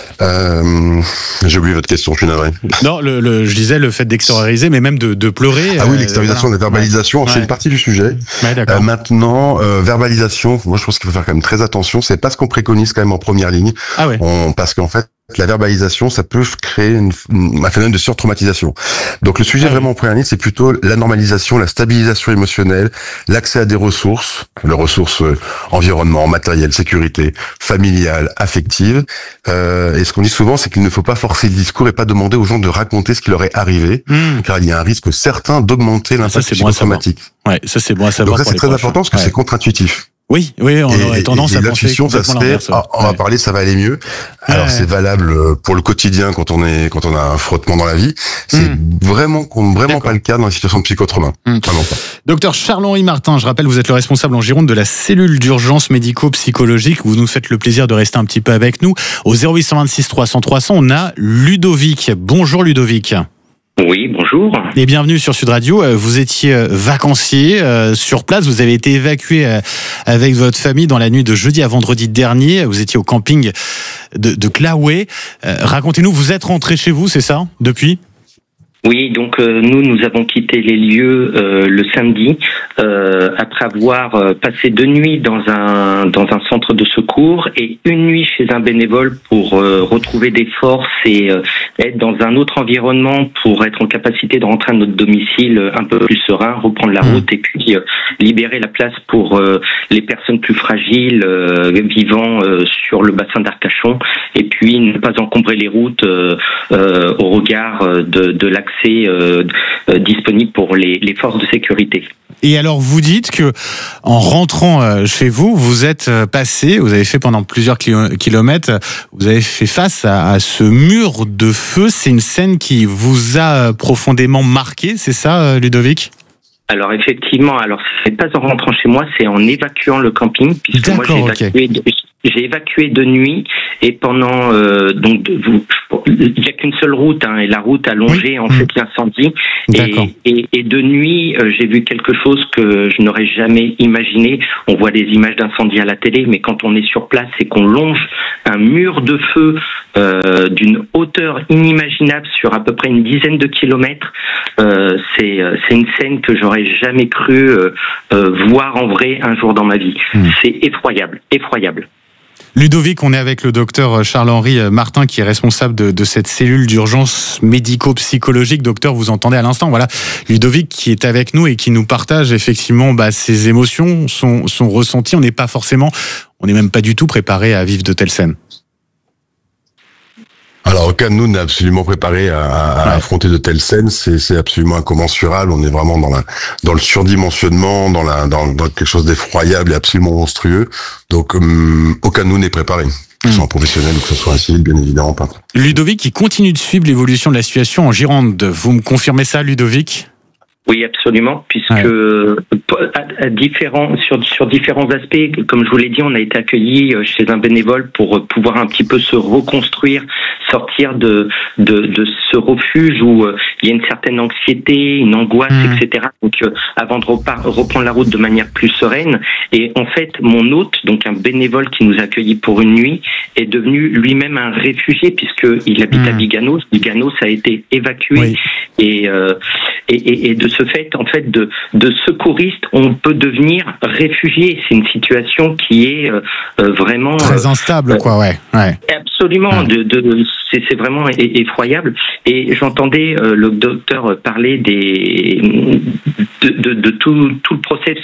J'ai oublié votre question, je suis navré. Non, je disais le fait d'extérioriser, mais même de pleurer. Ah oui, l'extériorisation, la verbalisation, c'est une partie du sujet. Ouais, maintenant, verbalisation, moi je pense qu'il faut faire quand même très attention. C'est pas ce qu'on préconise quand même en première ligne. Ah ouais. Parce qu'en fait, la verbalisation, ça peut créer un phénomène de surtraumatisation. Donc le sujet vraiment en première ligne, c'est plutôt la normalisation, la stabilisation émotionnelle, l'accès à des ressources, les ressources environnement, matériel, sécurité, familiale, affective. Et ce qu'on dit souvent, c'est qu'il ne faut pas forcer le discours et pas demander aux gens de raconter ce qui leur est arrivé, car il y a un risque certain d'augmenter l'impact psychotraumatique. Ouais, ça c'est bon à savoir. Donc ça c'est très important parce que c'est contre-intuitif. Oui, on aurait tendance à penser complètement l'inverse. On va parler, ça va aller mieux. Alors c'est valable pour le quotidien quand on a un frottement dans la vie. C'est vraiment pas le cas dans la situation de psychotrauma. Vraiment pas. Docteur Charles-Henri Martin, je rappelle, vous êtes le responsable en Gironde de la cellule d'urgence médico-psychologique. Vous nous faites le plaisir de rester un petit peu avec nous. Au 0826 300 300, on a Ludovic. Bonjour Ludovic. Oui, bonjour. Et bienvenue sur Sud Radio. Vous étiez vacancier sur place. Vous avez été évacué avec votre famille dans la nuit de jeudi à vendredi dernier. Vous étiez au camping de Claouet. Racontez-nous, vous êtes rentré chez vous, c'est ça, depuis ? Oui, donc nous avons quitté les lieux le samedi après avoir passé 2 nuits dans un centre de secours et 1 nuit chez un bénévole pour retrouver des forces et être dans un autre environnement pour être en capacité de rentrer à notre domicile un peu plus serein, reprendre la route et puis libérer la place pour les personnes plus fragiles vivant sur le bassin d'Arcachon et puis ne pas encombrer les routes au regard de l'accès disponible pour les forces de sécurité. Et alors vous dites que en rentrant chez vous, vous êtes passé, vous avez fait pendant plusieurs kilomètres, vous avez fait face à ce mur de feu. C'est une scène qui vous a profondément marqué, c'est ça Ludovic ? Alors effectivement, c'est pas en rentrant chez moi, c'est en évacuant le camping, puisque moi j'ai évacué de nuit et pendant il n'y a qu'une seule route et la route a longé en fait l'incendie et de nuit j'ai vu quelque chose que je n'aurais jamais imaginé. On voit des images d'incendie à la télé, mais quand on est sur place et qu'on longe un mur de feu d'une hauteur inimaginable sur à peu près une dizaine de kilomètres, c'est une scène que j'aurais jamais cru voir en vrai un jour dans ma vie. C'est effroyable. Ludovic, on est avec le docteur Charles-Henri Martin qui est responsable de cette cellule d'urgence médico-psychologique. Docteur, vous entendez à l'instant, voilà, Ludovic qui est avec nous et qui nous partage effectivement ses émotions, son ressenti. On n'est même pas du tout préparé à vivre de telles scènes. Alors aucun de nous n'est absolument préparé à affronter de telles scènes. C'est absolument incommensurable. On est vraiment dans le surdimensionnement, dans quelque chose d'effroyable et absolument monstrueux. Donc aucun de nous n'est préparé. Que ce soit un professionnel ou que ce soit un civil, bien évidemment pas. Ludovic qui continue de suivre l'évolution de la situation en Gironde. Vous me confirmez ça, Ludovic ? Oui, absolument, puisque sur différents aspects, comme je vous l'ai dit, on a été accueillis chez un bénévole pour pouvoir un petit peu se reconstruire, sortir de ce refuge où il y a une certaine anxiété, une angoisse, etc. Donc, avant de reprendre la route de manière plus sereine. Et en fait, mon hôte, donc un bénévole qui nous a accueillis pour une nuit, est devenu lui-même un réfugié puisqu'il habite à Biganos. Biganos a été évacué et de ce fait, en fait, de secouriste, on peut devenir réfugié. C'est une situation qui est vraiment très instable, Absolument, c'est vraiment effroyable. Et j'entendais le docteur parler de tout le process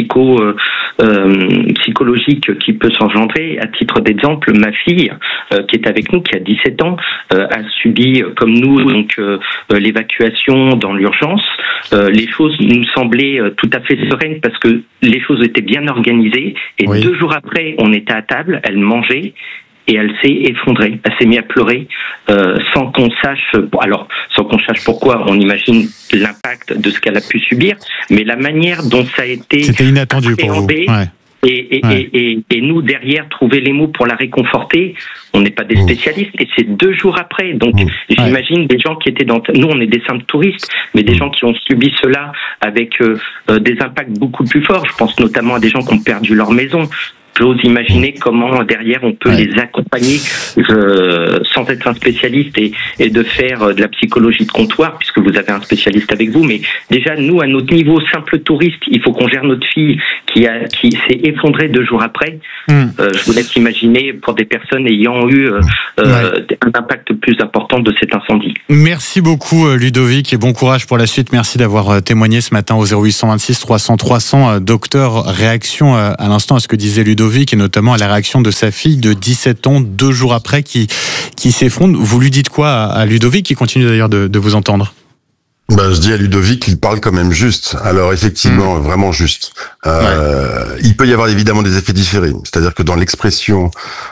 psychologique qui peut s'engendrer. À titre d'exemple, ma fille, qui est avec nous, qui a 17 ans, a subi, comme nous, donc l'évacuation dans l'urgence. Les choses nous semblaient tout à fait sereines parce que les choses étaient bien organisées. Et 2 jours après, on était à table, elle mangeait. Et elle s'est effondrée, elle s'est mise à pleurer sans qu'on sache pourquoi. On imagine l'impact de ce qu'elle a pu subir, mais la manière dont ça a été c'était inattendu pour vous. Et nous, derrière, trouver les mots pour la réconforter, on n'est pas des spécialistes, et c'est 2 jours après. Donc, j'imagine des gens qui étaient nous, on est des simples touristes, mais des gens qui ont subi cela avec des impacts beaucoup plus forts. Je pense notamment à des gens qui ont perdu leur maison. J'ose imaginer comment derrière on peut les accompagner sans être un spécialiste et de faire de la psychologie de comptoir, puisque vous avez un spécialiste avec vous. Mais déjà, nous, à notre niveau, simple touriste, il faut qu'on gère notre fille qui s'est effondrée 2 jours après. Je vous laisse imaginer pour des personnes ayant eu un impact plus important de cet incendie. Merci beaucoup Ludovic et bon courage pour la suite. Merci d'avoir témoigné ce matin au 0826 300 300. Docteur, réaction à l'instant à ce que disait Ludovic et notamment à la réaction de sa fille de 17 ans 2 jours après qui s'effondre. Vous lui dites quoi à Ludovic qui continue d'ailleurs de vous entendre? Je dis à Ludovic qu'il parle quand même juste. Alors effectivement, vraiment juste. Il peut y avoir évidemment des effets différés. C'est-à-dire que dans l'expression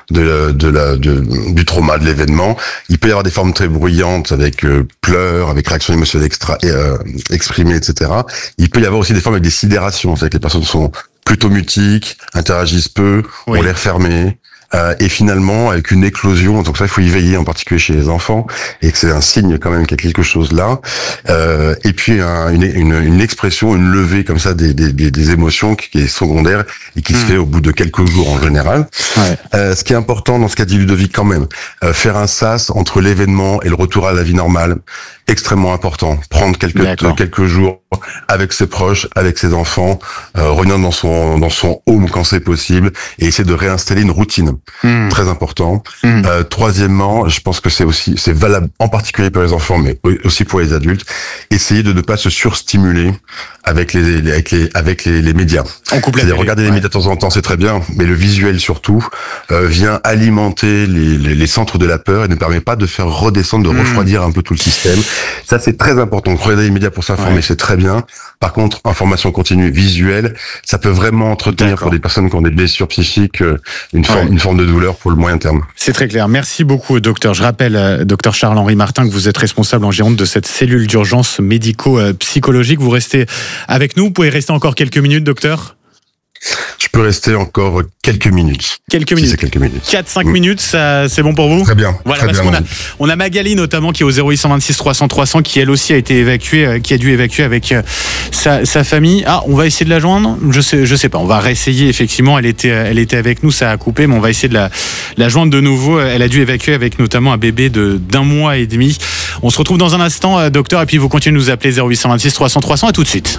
du trauma, de l'événement, il peut y avoir des formes très bruyantes avec pleurs, avec réactions émotionnelles exprimées, etc. Il peut y avoir aussi des formes avec des sidérations. C'est-à-dire que les personnes sont plutôt mutiques, interagissent peu, ont l'air fermées. Et finalement, avec une éclosion, donc ça, il faut y veiller, en particulier chez les enfants, et que c'est un signe quand même qu'il y a quelque chose là. Et puis une expression, une levée comme ça des émotions qui est secondaire et qui se fait au bout de quelques jours en général. Ce qui est important dans ce qu'a dit Ludovic quand même, faire un sas entre l'événement et le retour à la vie normale, extrêmement important. Prendre quelques jours avec ses proches, avec ses enfants, revenir dans son home quand c'est possible, et essayer de réinstaller une routine. Très important. Troisièmement, je pense que c'est valable en particulier pour les enfants, mais aussi pour les adultes. Essayer de ne pas se surstimuler avec les médias. C'est-à-dire regarder les médias de temps en temps, c'est très bien, mais le visuel surtout vient alimenter les centres de la peur et ne permet pas de faire redescendre, de refroidir un peu tout le système. Ça, c'est très important. Regarder les médias pour s'informer, c'est très bien. Par contre, information continue visuelle, ça peut vraiment entretenir pour des personnes qui ont des blessures psychiques une forme de douleur pour le moyen terme. C'est très clair. Merci beaucoup, docteur. Je rappelle, docteur Charles-Henri Martin, que vous êtes responsable en Gironde de cette cellule d'urgence médico-psychologique. Vous restez avec nous. Vous pouvez rester encore quelques minutes, docteur? Je peux rester encore quelques minutes. Quelques minutes. 4-5 minutes, ça, c'est bon pour vous? Très bien. Voilà, très parce bien, qu'on a Magali notamment qui est au 0826 300 300 qui elle aussi a été évacuée, qui a dû évacuer avec sa famille. Ah, on va essayer de la joindre? Je sais pas. On va réessayer effectivement. Elle était avec nous, ça a coupé, mais on va essayer de la joindre de nouveau. Elle a dû évacuer avec notamment un bébé d'1 mois et demi. On se retrouve dans un instant, docteur, et puis vous continuez de nous appeler 0826 300 300. À tout de suite.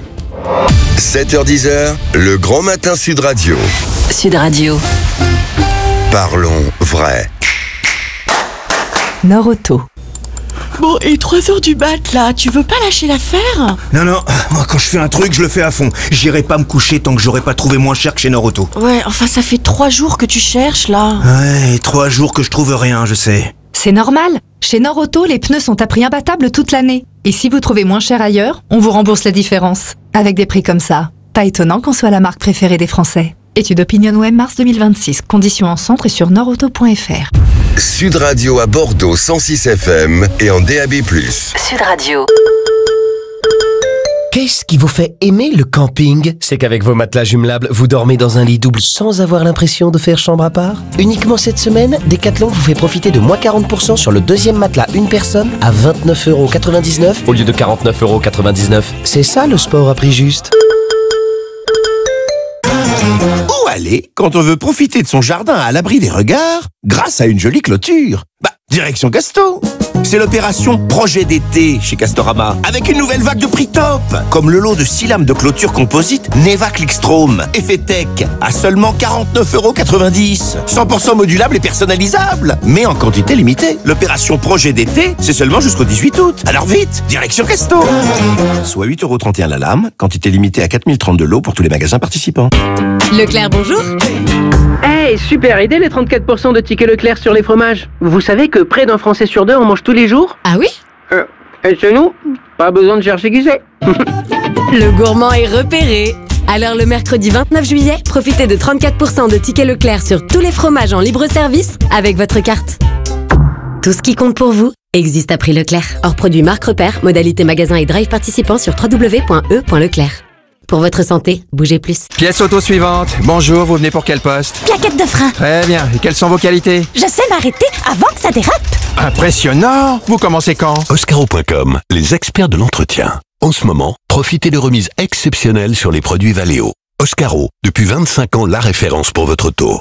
7h10, le grand matin Sud Radio. Sud Radio. Parlons vrai. Nord-Auto. Bon, et 3h du mat, là, tu veux pas lâcher l'affaire? Non, moi quand je fais un truc, je le fais à fond. J'irai pas me coucher tant que j'aurai pas trouvé moins cher que chez Nord-Auto. Ouais, enfin ça fait 3 jours que tu cherches, là. Ouais, 3 jours que je trouve rien, je sais. C'est normal. Chez Nord-Auto, les pneus sont à prix imbattable toute l'année. Et si vous trouvez moins cher ailleurs, on vous rembourse la différence. Avec des prix comme ça, pas étonnant qu'on soit la marque préférée des Français. Étude OpinionWay mars 2026. Conditions en centre et sur nordauto.fr. Sud Radio à Bordeaux 106 FM et en DAB+. Sud Radio. Qu'est-ce qui vous fait aimer le camping? C'est qu'avec vos matelas jumelables, vous dormez dans un lit double sans avoir l'impression de faire chambre à part? Uniquement cette semaine, Decathlon vous fait profiter de moins 40% sur le deuxième matelas une personne à 29,99 € au lieu de 49,99 €. C'est ça le sport à prix juste. Où aller quand on veut profiter de son jardin à l'abri des regards grâce à une jolie clôture? Direction Casto. C'est l'opération Projet d'été chez Castorama, avec une nouvelle vague de prix top, comme le lot de 6 lames de clôture composite Neva Clickstrom, effet tech, à seulement 49,90 €. 100% modulable et personnalisable, mais en quantité limitée. L'opération Projet d'été, c'est seulement jusqu'au 18 août. Alors vite, direction Casto. Soit 8,31 € la lame, quantité limitée à 4032 lots pour tous les magasins participants. Leclerc, bonjour. Hey, super idée les 34% de tickets Leclerc sur les fromages. Vous savez que près d'un Français sur 2 en mange tous les jours? Ah oui? Et chez nous, pas besoin de chercher qui c'est. Le gourmand est repéré. Alors le mercredi 29 juillet, profitez de 34% de tickets Leclerc sur tous les fromages en libre service avec votre carte. Tout ce qui compte pour vous existe à prix Leclerc. Hors produit marque repère, modalité magasin et drive participant sur www.e.leclerc. Pour votre santé, bougez plus. Pièce auto suivante. Bonjour, vous venez pour quel poste? Plaquette de frein. Très bien. Et quelles sont vos qualités? Je sais m'arrêter avant que ça dérape. Impressionnant. Vous commencez quand? Oscaro.com, les experts de l'entretien. En ce moment, profitez de remises exceptionnelles sur les produits Valeo. Oscaro, depuis 25 ans, la référence pour votre auto.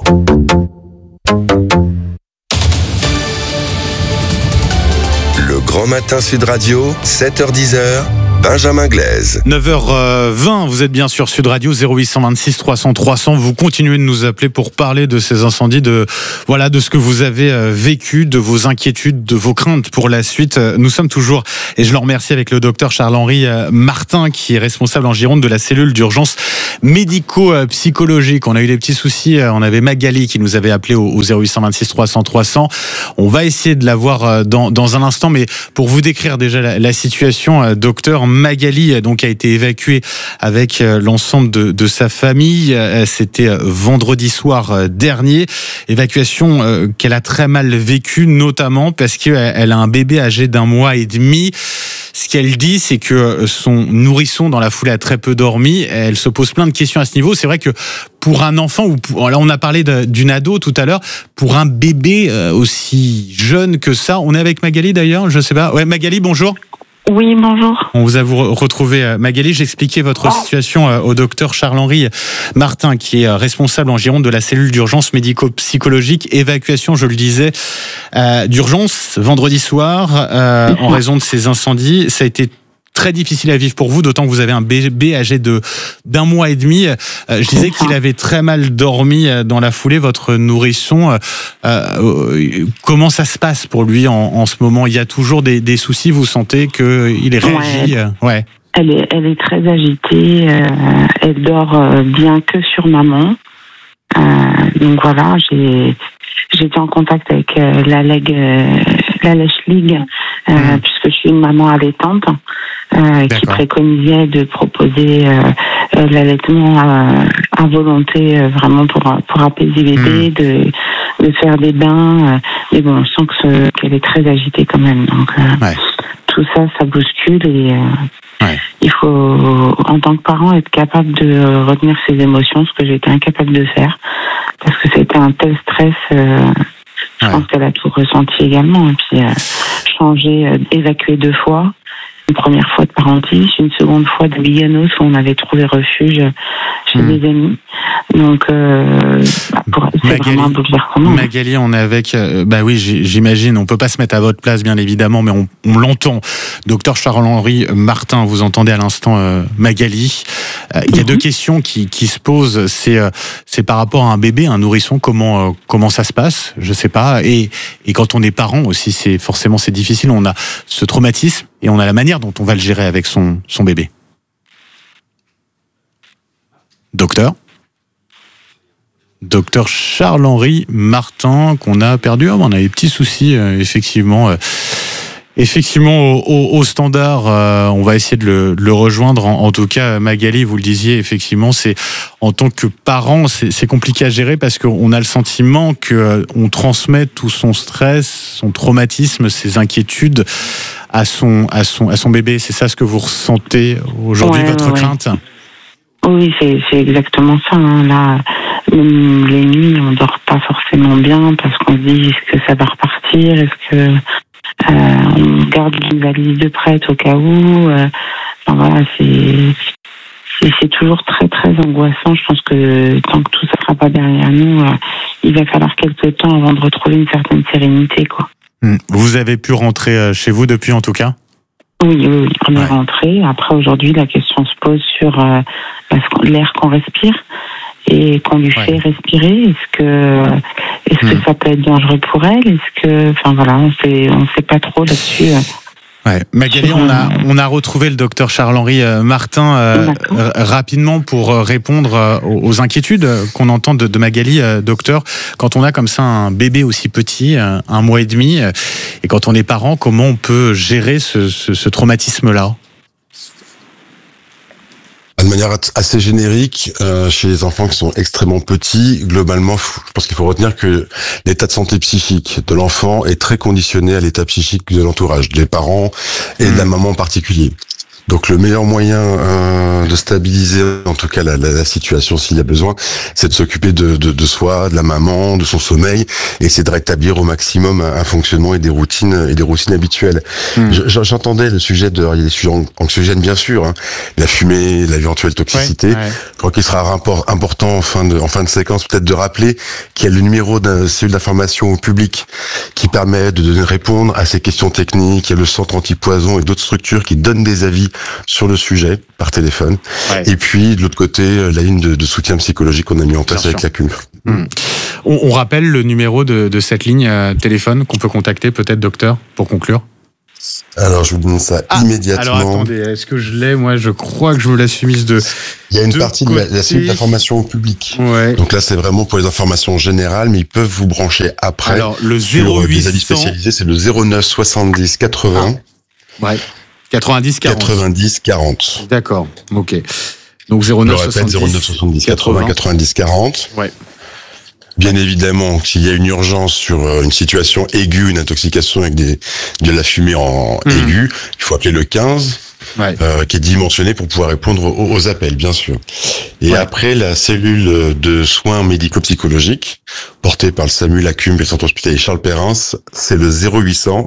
Le Grand Matin Sud Radio, 7h-10h, Benjamin Glaise. 9h20, vous êtes bien sur Sud Radio, 0826 300 300. Vous continuez de nous appeler pour parler de ces incendies, de ce que vous avez vécu, de vos inquiétudes, de vos craintes pour la suite. Nous sommes toujours, et je le remercie, avec le docteur Charles-Henri Martin, qui est responsable en Gironde de la cellule d'urgence médico-psychologique. On a eu des petits soucis, on avait Magali qui nous avait appelé au 0826 300 300. On va essayer de la voir dans un instant, mais pour vous décrire déjà la situation, docteur, Magali donc a été évacuée avec l'ensemble de sa famille. C'était vendredi soir dernier. Évacuation qu'elle a très mal vécue, notamment parce qu'elle a un bébé âgé d'1 mois et demi. Ce qu'elle dit, c'est que son nourrisson dans la foulée a très peu dormi. Elle se pose plein de questions à ce niveau. C'est vrai que pour un enfant, là on a parlé d'une ado tout à l'heure, pour un bébé aussi jeune que ça, on est avec Magali d'ailleurs, je sais pas. Ouais, Magali, bonjour. Oui, bonjour. On vous a retrouvé, Magali. J'expliquais votre situation au docteur Charles-Henri Martin, qui est responsable en Gironde de la cellule d'urgence médico-psychologique. Évacuation, je le disais, d'urgence vendredi soir en raison de ces incendies. Ça a été très difficile à vivre pour vous, d'autant que vous avez un bébé âgé d'1 mois et demi. Je disais qu'il avait très mal dormi dans la foulée, votre nourrisson. Comment ça se passe pour lui en ce moment? Il y a toujours des soucis, vous sentez qu'il est réagi? Ouais. Elle est très agitée, elle dort bien que sur maman. Donc voilà, j'étais en contact avec la Lèche Ligue, puisque je suis une maman allaitante, qui préconisait de proposer l'allaitement à volonté, vraiment pour apaiser bébé, de faire des bains. Mais bon, on sent qu'elle est très agitée quand même. Donc tout ça bouscule et il faut, en tant que parent, être capable de retenir ses émotions, ce que j'étais incapable de faire, parce que c'était un tel stress. Je pense qu'elle a tout ressenti également. Et puis changer, évacuer 2 fois. Une première fois de Parentis, une seconde fois de Biganos, où on avait trouvé refuge chez des amis. Donc, c'est vraiment un bouleversement. Magali, on est avec... oui, j'imagine, on peut pas se mettre à votre place, bien évidemment, mais on l'entend. Docteur Charles-Henri Martin, vous entendez à l'instant Magali. Il y a 2 questions qui se posent. C'est par rapport à un bébé, un nourrisson, comment ça se passe? Je sais pas. Et quand on est parent aussi, c'est difficile. On a ce traumatisme et on a la manière dont on va le gérer avec son bébé. Docteur Charles-Henri Martin, qu'on a perdu. On a des petits soucis, effectivement. Effectivement, au standard, on va essayer de le rejoindre. En tout cas, Magali, vous le disiez, effectivement, c'est en tant que parent, c'est compliqué à gérer parce qu'on a le sentiment que on transmet tout son stress, son traumatisme, ses inquiétudes à son bébé. C'est ça ce que vous ressentez aujourd'hui, votre crainte? Oui, c'est exactement ça. Là, les nuits, on dort pas forcément bien parce qu'on se dit est-ce que ça va repartir, est-ce que on garde une valise de prête au cas où. Voilà, c'est toujours très très angoissant. Je pense que tant que tout ça sera pas derrière nous, il va falloir quelques temps avant de retrouver une certaine sérénité, quoi. Vous avez pu rentrer chez vous depuis, en tout cas? Oui, on est rentré. Après, aujourd'hui, la question se pose sur l'air qu'on respire et qu'on lui fait respirer. Est-ce que ça peut être dangereux pour elle? Enfin voilà, on sait pas trop là-dessus. Magali, on a retrouvé le docteur Charles-Henri Martin rapidement pour répondre aux inquiétudes qu'on entend de Magali. Docteur, quand on a comme ça un bébé aussi petit, 1 mois et demi, et quand on est parent, comment on peut gérer ce traumatisme-là? De manière assez générique, chez les enfants qui sont extrêmement petits, globalement, je pense qu'il faut retenir que l'état de santé psychique de l'enfant est très conditionné à l'état psychique de l'entourage, des parents et de la maman en particulier. Donc le meilleur moyen de stabiliser en tout cas la situation s'il y a besoin, c'est de s'occuper de soi, de la maman, de son sommeil, et c'est de rétablir au maximum un fonctionnement et des routines habituelles. J'entendais le sujet il y a des sujets anxiogènes bien sûr, hein, la fumée, l'éventuelle toxicité. Je crois qu'il sera important en fin de séquence peut-être de rappeler qu'il y a le numéro d'un cellule d'information au public qui permet de répondre à ces questions techniques. Il y a le centre anti-poison et d'autres structures qui donnent des avis sur le sujet par téléphone. Et puis de l'autre côté, la ligne de soutien psychologique qu'on a mis en place avec la CUM. On rappelle le numéro de cette ligne téléphone qu'on peut contacter peut-être, docteur, pour conclure. Alors je vous donne ça immédiatement. Alors attendez, est-ce que je l'ai? Moi je crois que je me la suis mise de... Il y a une partie de la cellule d'information au public. Donc là c'est vraiment pour les informations générales, mais ils peuvent vous brancher après. Alors le 0800... des avis spécialisés, c'est le 09 70 80... 90 40. 90 40. D'accord, ok. Donc 09 70 80 90 40. Bien évidemment, s'il y a une urgence sur une situation aiguë, une intoxication avec de la fumée aiguë, il faut appeler le 15, qui est dimensionné pour pouvoir répondre aux appels, bien sûr. Et après, la cellule de soins médico-psychologiques, portée par le SAMU, la CUM et le centre hospitalier Charles Perrins, c'est le 0800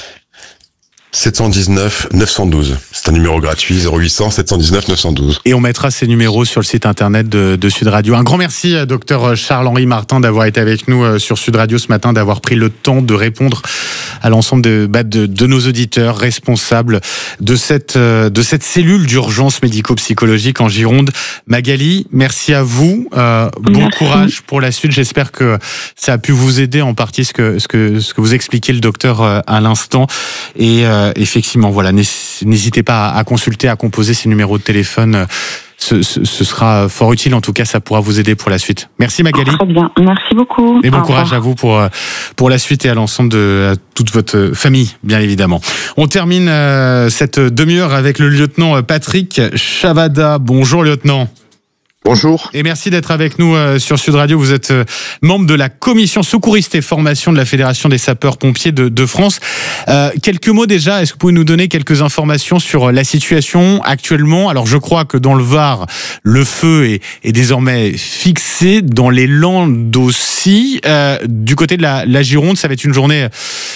719 912. C'est un numéro gratuit, 0800 719 912. Et on mettra ces numéros sur le site internet de Sud Radio. Un grand merci, docteur Charles-Henri Martin, d'avoir été avec nous sur Sud Radio ce matin, d'avoir pris le temps de répondre à l'ensemble de nos auditeurs responsables de cette cellule d'urgence médico-psychologique en Gironde. Magali, merci à vous. Bon courage pour la suite. J'espère que ça a pu vous aider en partie ce que vous expliquait le docteur à l'instant. Et effectivement, voilà, n'hésitez pas à consulter, à composer ces numéros de téléphone. Ce sera fort utile. En tout cas, ça pourra vous aider pour la suite. Merci Magali. Très bien, merci beaucoup. Et bon courage à vous pour la suite et à l'ensemble à toute votre famille, bien évidemment. On termine cette demi-heure avec le lieutenant Patrick Chavada. Bonjour lieutenant. Bonjour. Et merci d'être avec nous sur Sud Radio. Vous êtes membre de la commission secouriste et formation de la Fédération des sapeurs-pompiers de France. Quelques mots déjà, est-ce que vous pouvez nous donner quelques informations sur la situation actuellement? Alors je crois que dans le Var, le feu est désormais fixé, dans les Landes aussi. Du côté de la Gironde, ça va être une journée...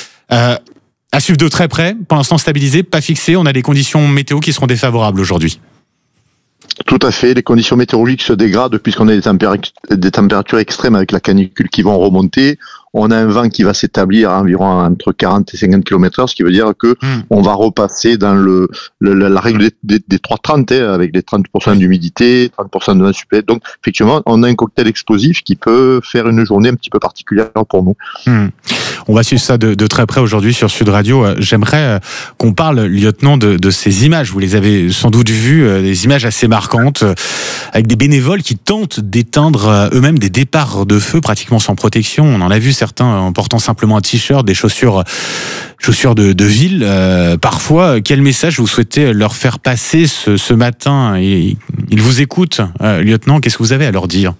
à suivre de très près, pour l'instant stabilisé, pas fixé. On a des conditions météo qui seront défavorables aujourd'hui. Tout à fait, les conditions météorologiques se dégradent puisqu'on a des températures extrêmes avec la canicule qui vont remonter. On a un vent qui va s'établir à environ entre 40 et 50 km/h, ce qui veut dire que on va repasser dans la règle des 3-30, avec les 30% d'humidité, 30% de vent supplémentaire. Donc, effectivement, on a un cocktail explosif qui peut faire une journée un petit peu particulière pour nous. On va suivre ça de très près aujourd'hui sur Sud Radio. J'aimerais qu'on parle, lieutenant, de ces images. Vous les avez sans doute vues, des images assez marquantes, avec des bénévoles qui tentent d'éteindre eux-mêmes des départs de feu pratiquement sans protection. On en a vu certains en portant simplement un t-shirt, des chaussures de ville. Parfois, quel message vous souhaitez leur faire passer ce matin? Ils vous écoutent, lieutenant. Qu'est-ce que vous avez à leur dire?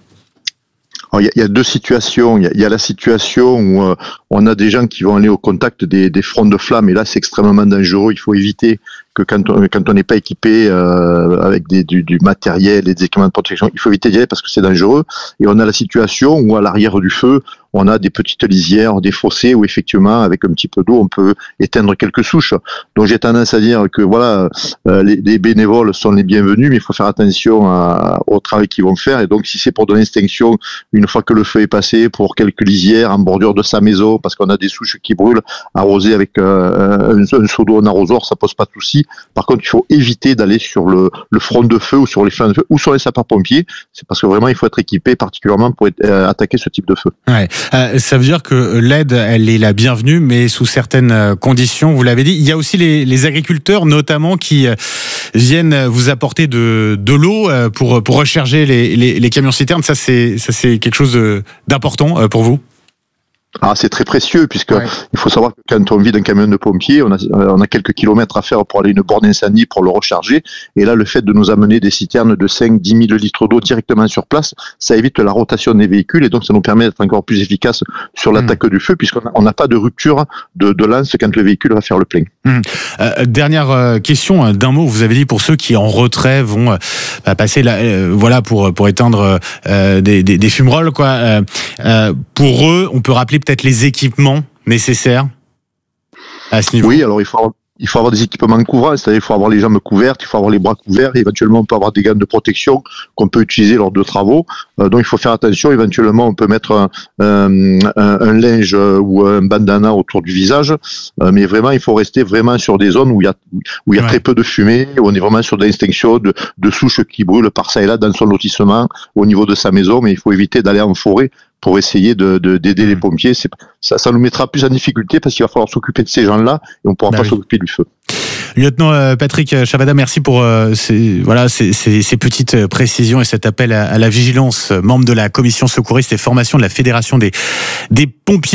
Il y a deux situations. Il y a la situation où on a des gens qui vont aller au contact des fronts de flammes, et là c'est extrêmement dangereux. Il faut éviter que quand on n'est pas équipé avec du matériel et des équipements de protection, il faut éviter d'y aller parce que c'est dangereux. Et on a la situation où à l'arrière du feu, on a des petites lisières, des fossés où effectivement, avec un petit peu d'eau, on peut éteindre quelques souches. Donc j'ai tendance à dire que voilà, les bénévoles sont les bienvenus, mais il faut faire attention au travail qu'ils vont faire. Et donc si c'est pour donner extinction, une fois que le feu est passé, pour quelques lisières en bordure de sa maison, parce qu'on a des souches qui brûlent, arrosées avec un seau d'eau en arrosoir, ça pose pas de souci. Par contre, il faut éviter d'aller sur le front de feu ou sur les flammes de feu ou sur les sapeurs-pompiers. C'est parce que vraiment, il faut être équipé particulièrement pour attaquer ce type de feu. Ouais. Ça veut dire que l'aide, elle est la bienvenue, mais sous certaines conditions, vous l'avez dit. Il y a aussi les agriculteurs, notamment, qui viennent vous apporter de l'eau pour recharger les camions citernes. Ça, c'est quelque chose d'important pour vous? Ah, c'est très précieux puisque il faut savoir que quand on vide un camion de pompiers, on a quelques kilomètres à faire pour aller à une borne incendie pour le recharger. Et là, le fait de nous amener des citernes de 5-10 000 litres d'eau directement sur place, ça évite la rotation des véhicules et donc ça nous permet d'être encore plus efficace sur l'attaque du feu puisqu'on n'a pas de rupture de lance quand le véhicule va faire le plein. Dernière question d'un mot. Vous avez dit pour ceux qui en retrait vont passer voilà pour éteindre des fumerolles quoi. Pour eux, on peut rappeler peut-être les équipements nécessaires à ce niveau. Oui, alors il faut avoir des équipements couvrants, c'est-à-dire il faut avoir les jambes couvertes, il faut avoir les bras couverts, et éventuellement on peut avoir des gants de protection qu'on peut utiliser lors de travaux. Donc il faut faire attention, éventuellement on peut mettre un linge ou un bandana autour du visage, mais vraiment il faut rester vraiment sur des zones où il y a très peu de fumée, où on est vraiment sur de l'extinction de souches qui brûlent par ça et là dans son lotissement, au niveau de sa maison, mais il faut éviter d'aller en forêt pour essayer d'aider les pompiers. Ça nous mettra plus en difficulté parce qu'il va falloir s'occuper de ces gens-là et on ne pourra pas s'occuper du feu. Lieutenant Patrick Chavada, merci pour ces petites précisions et cet appel à la vigilance, membre de la commission secouriste et formation de la Fédération des pompiers.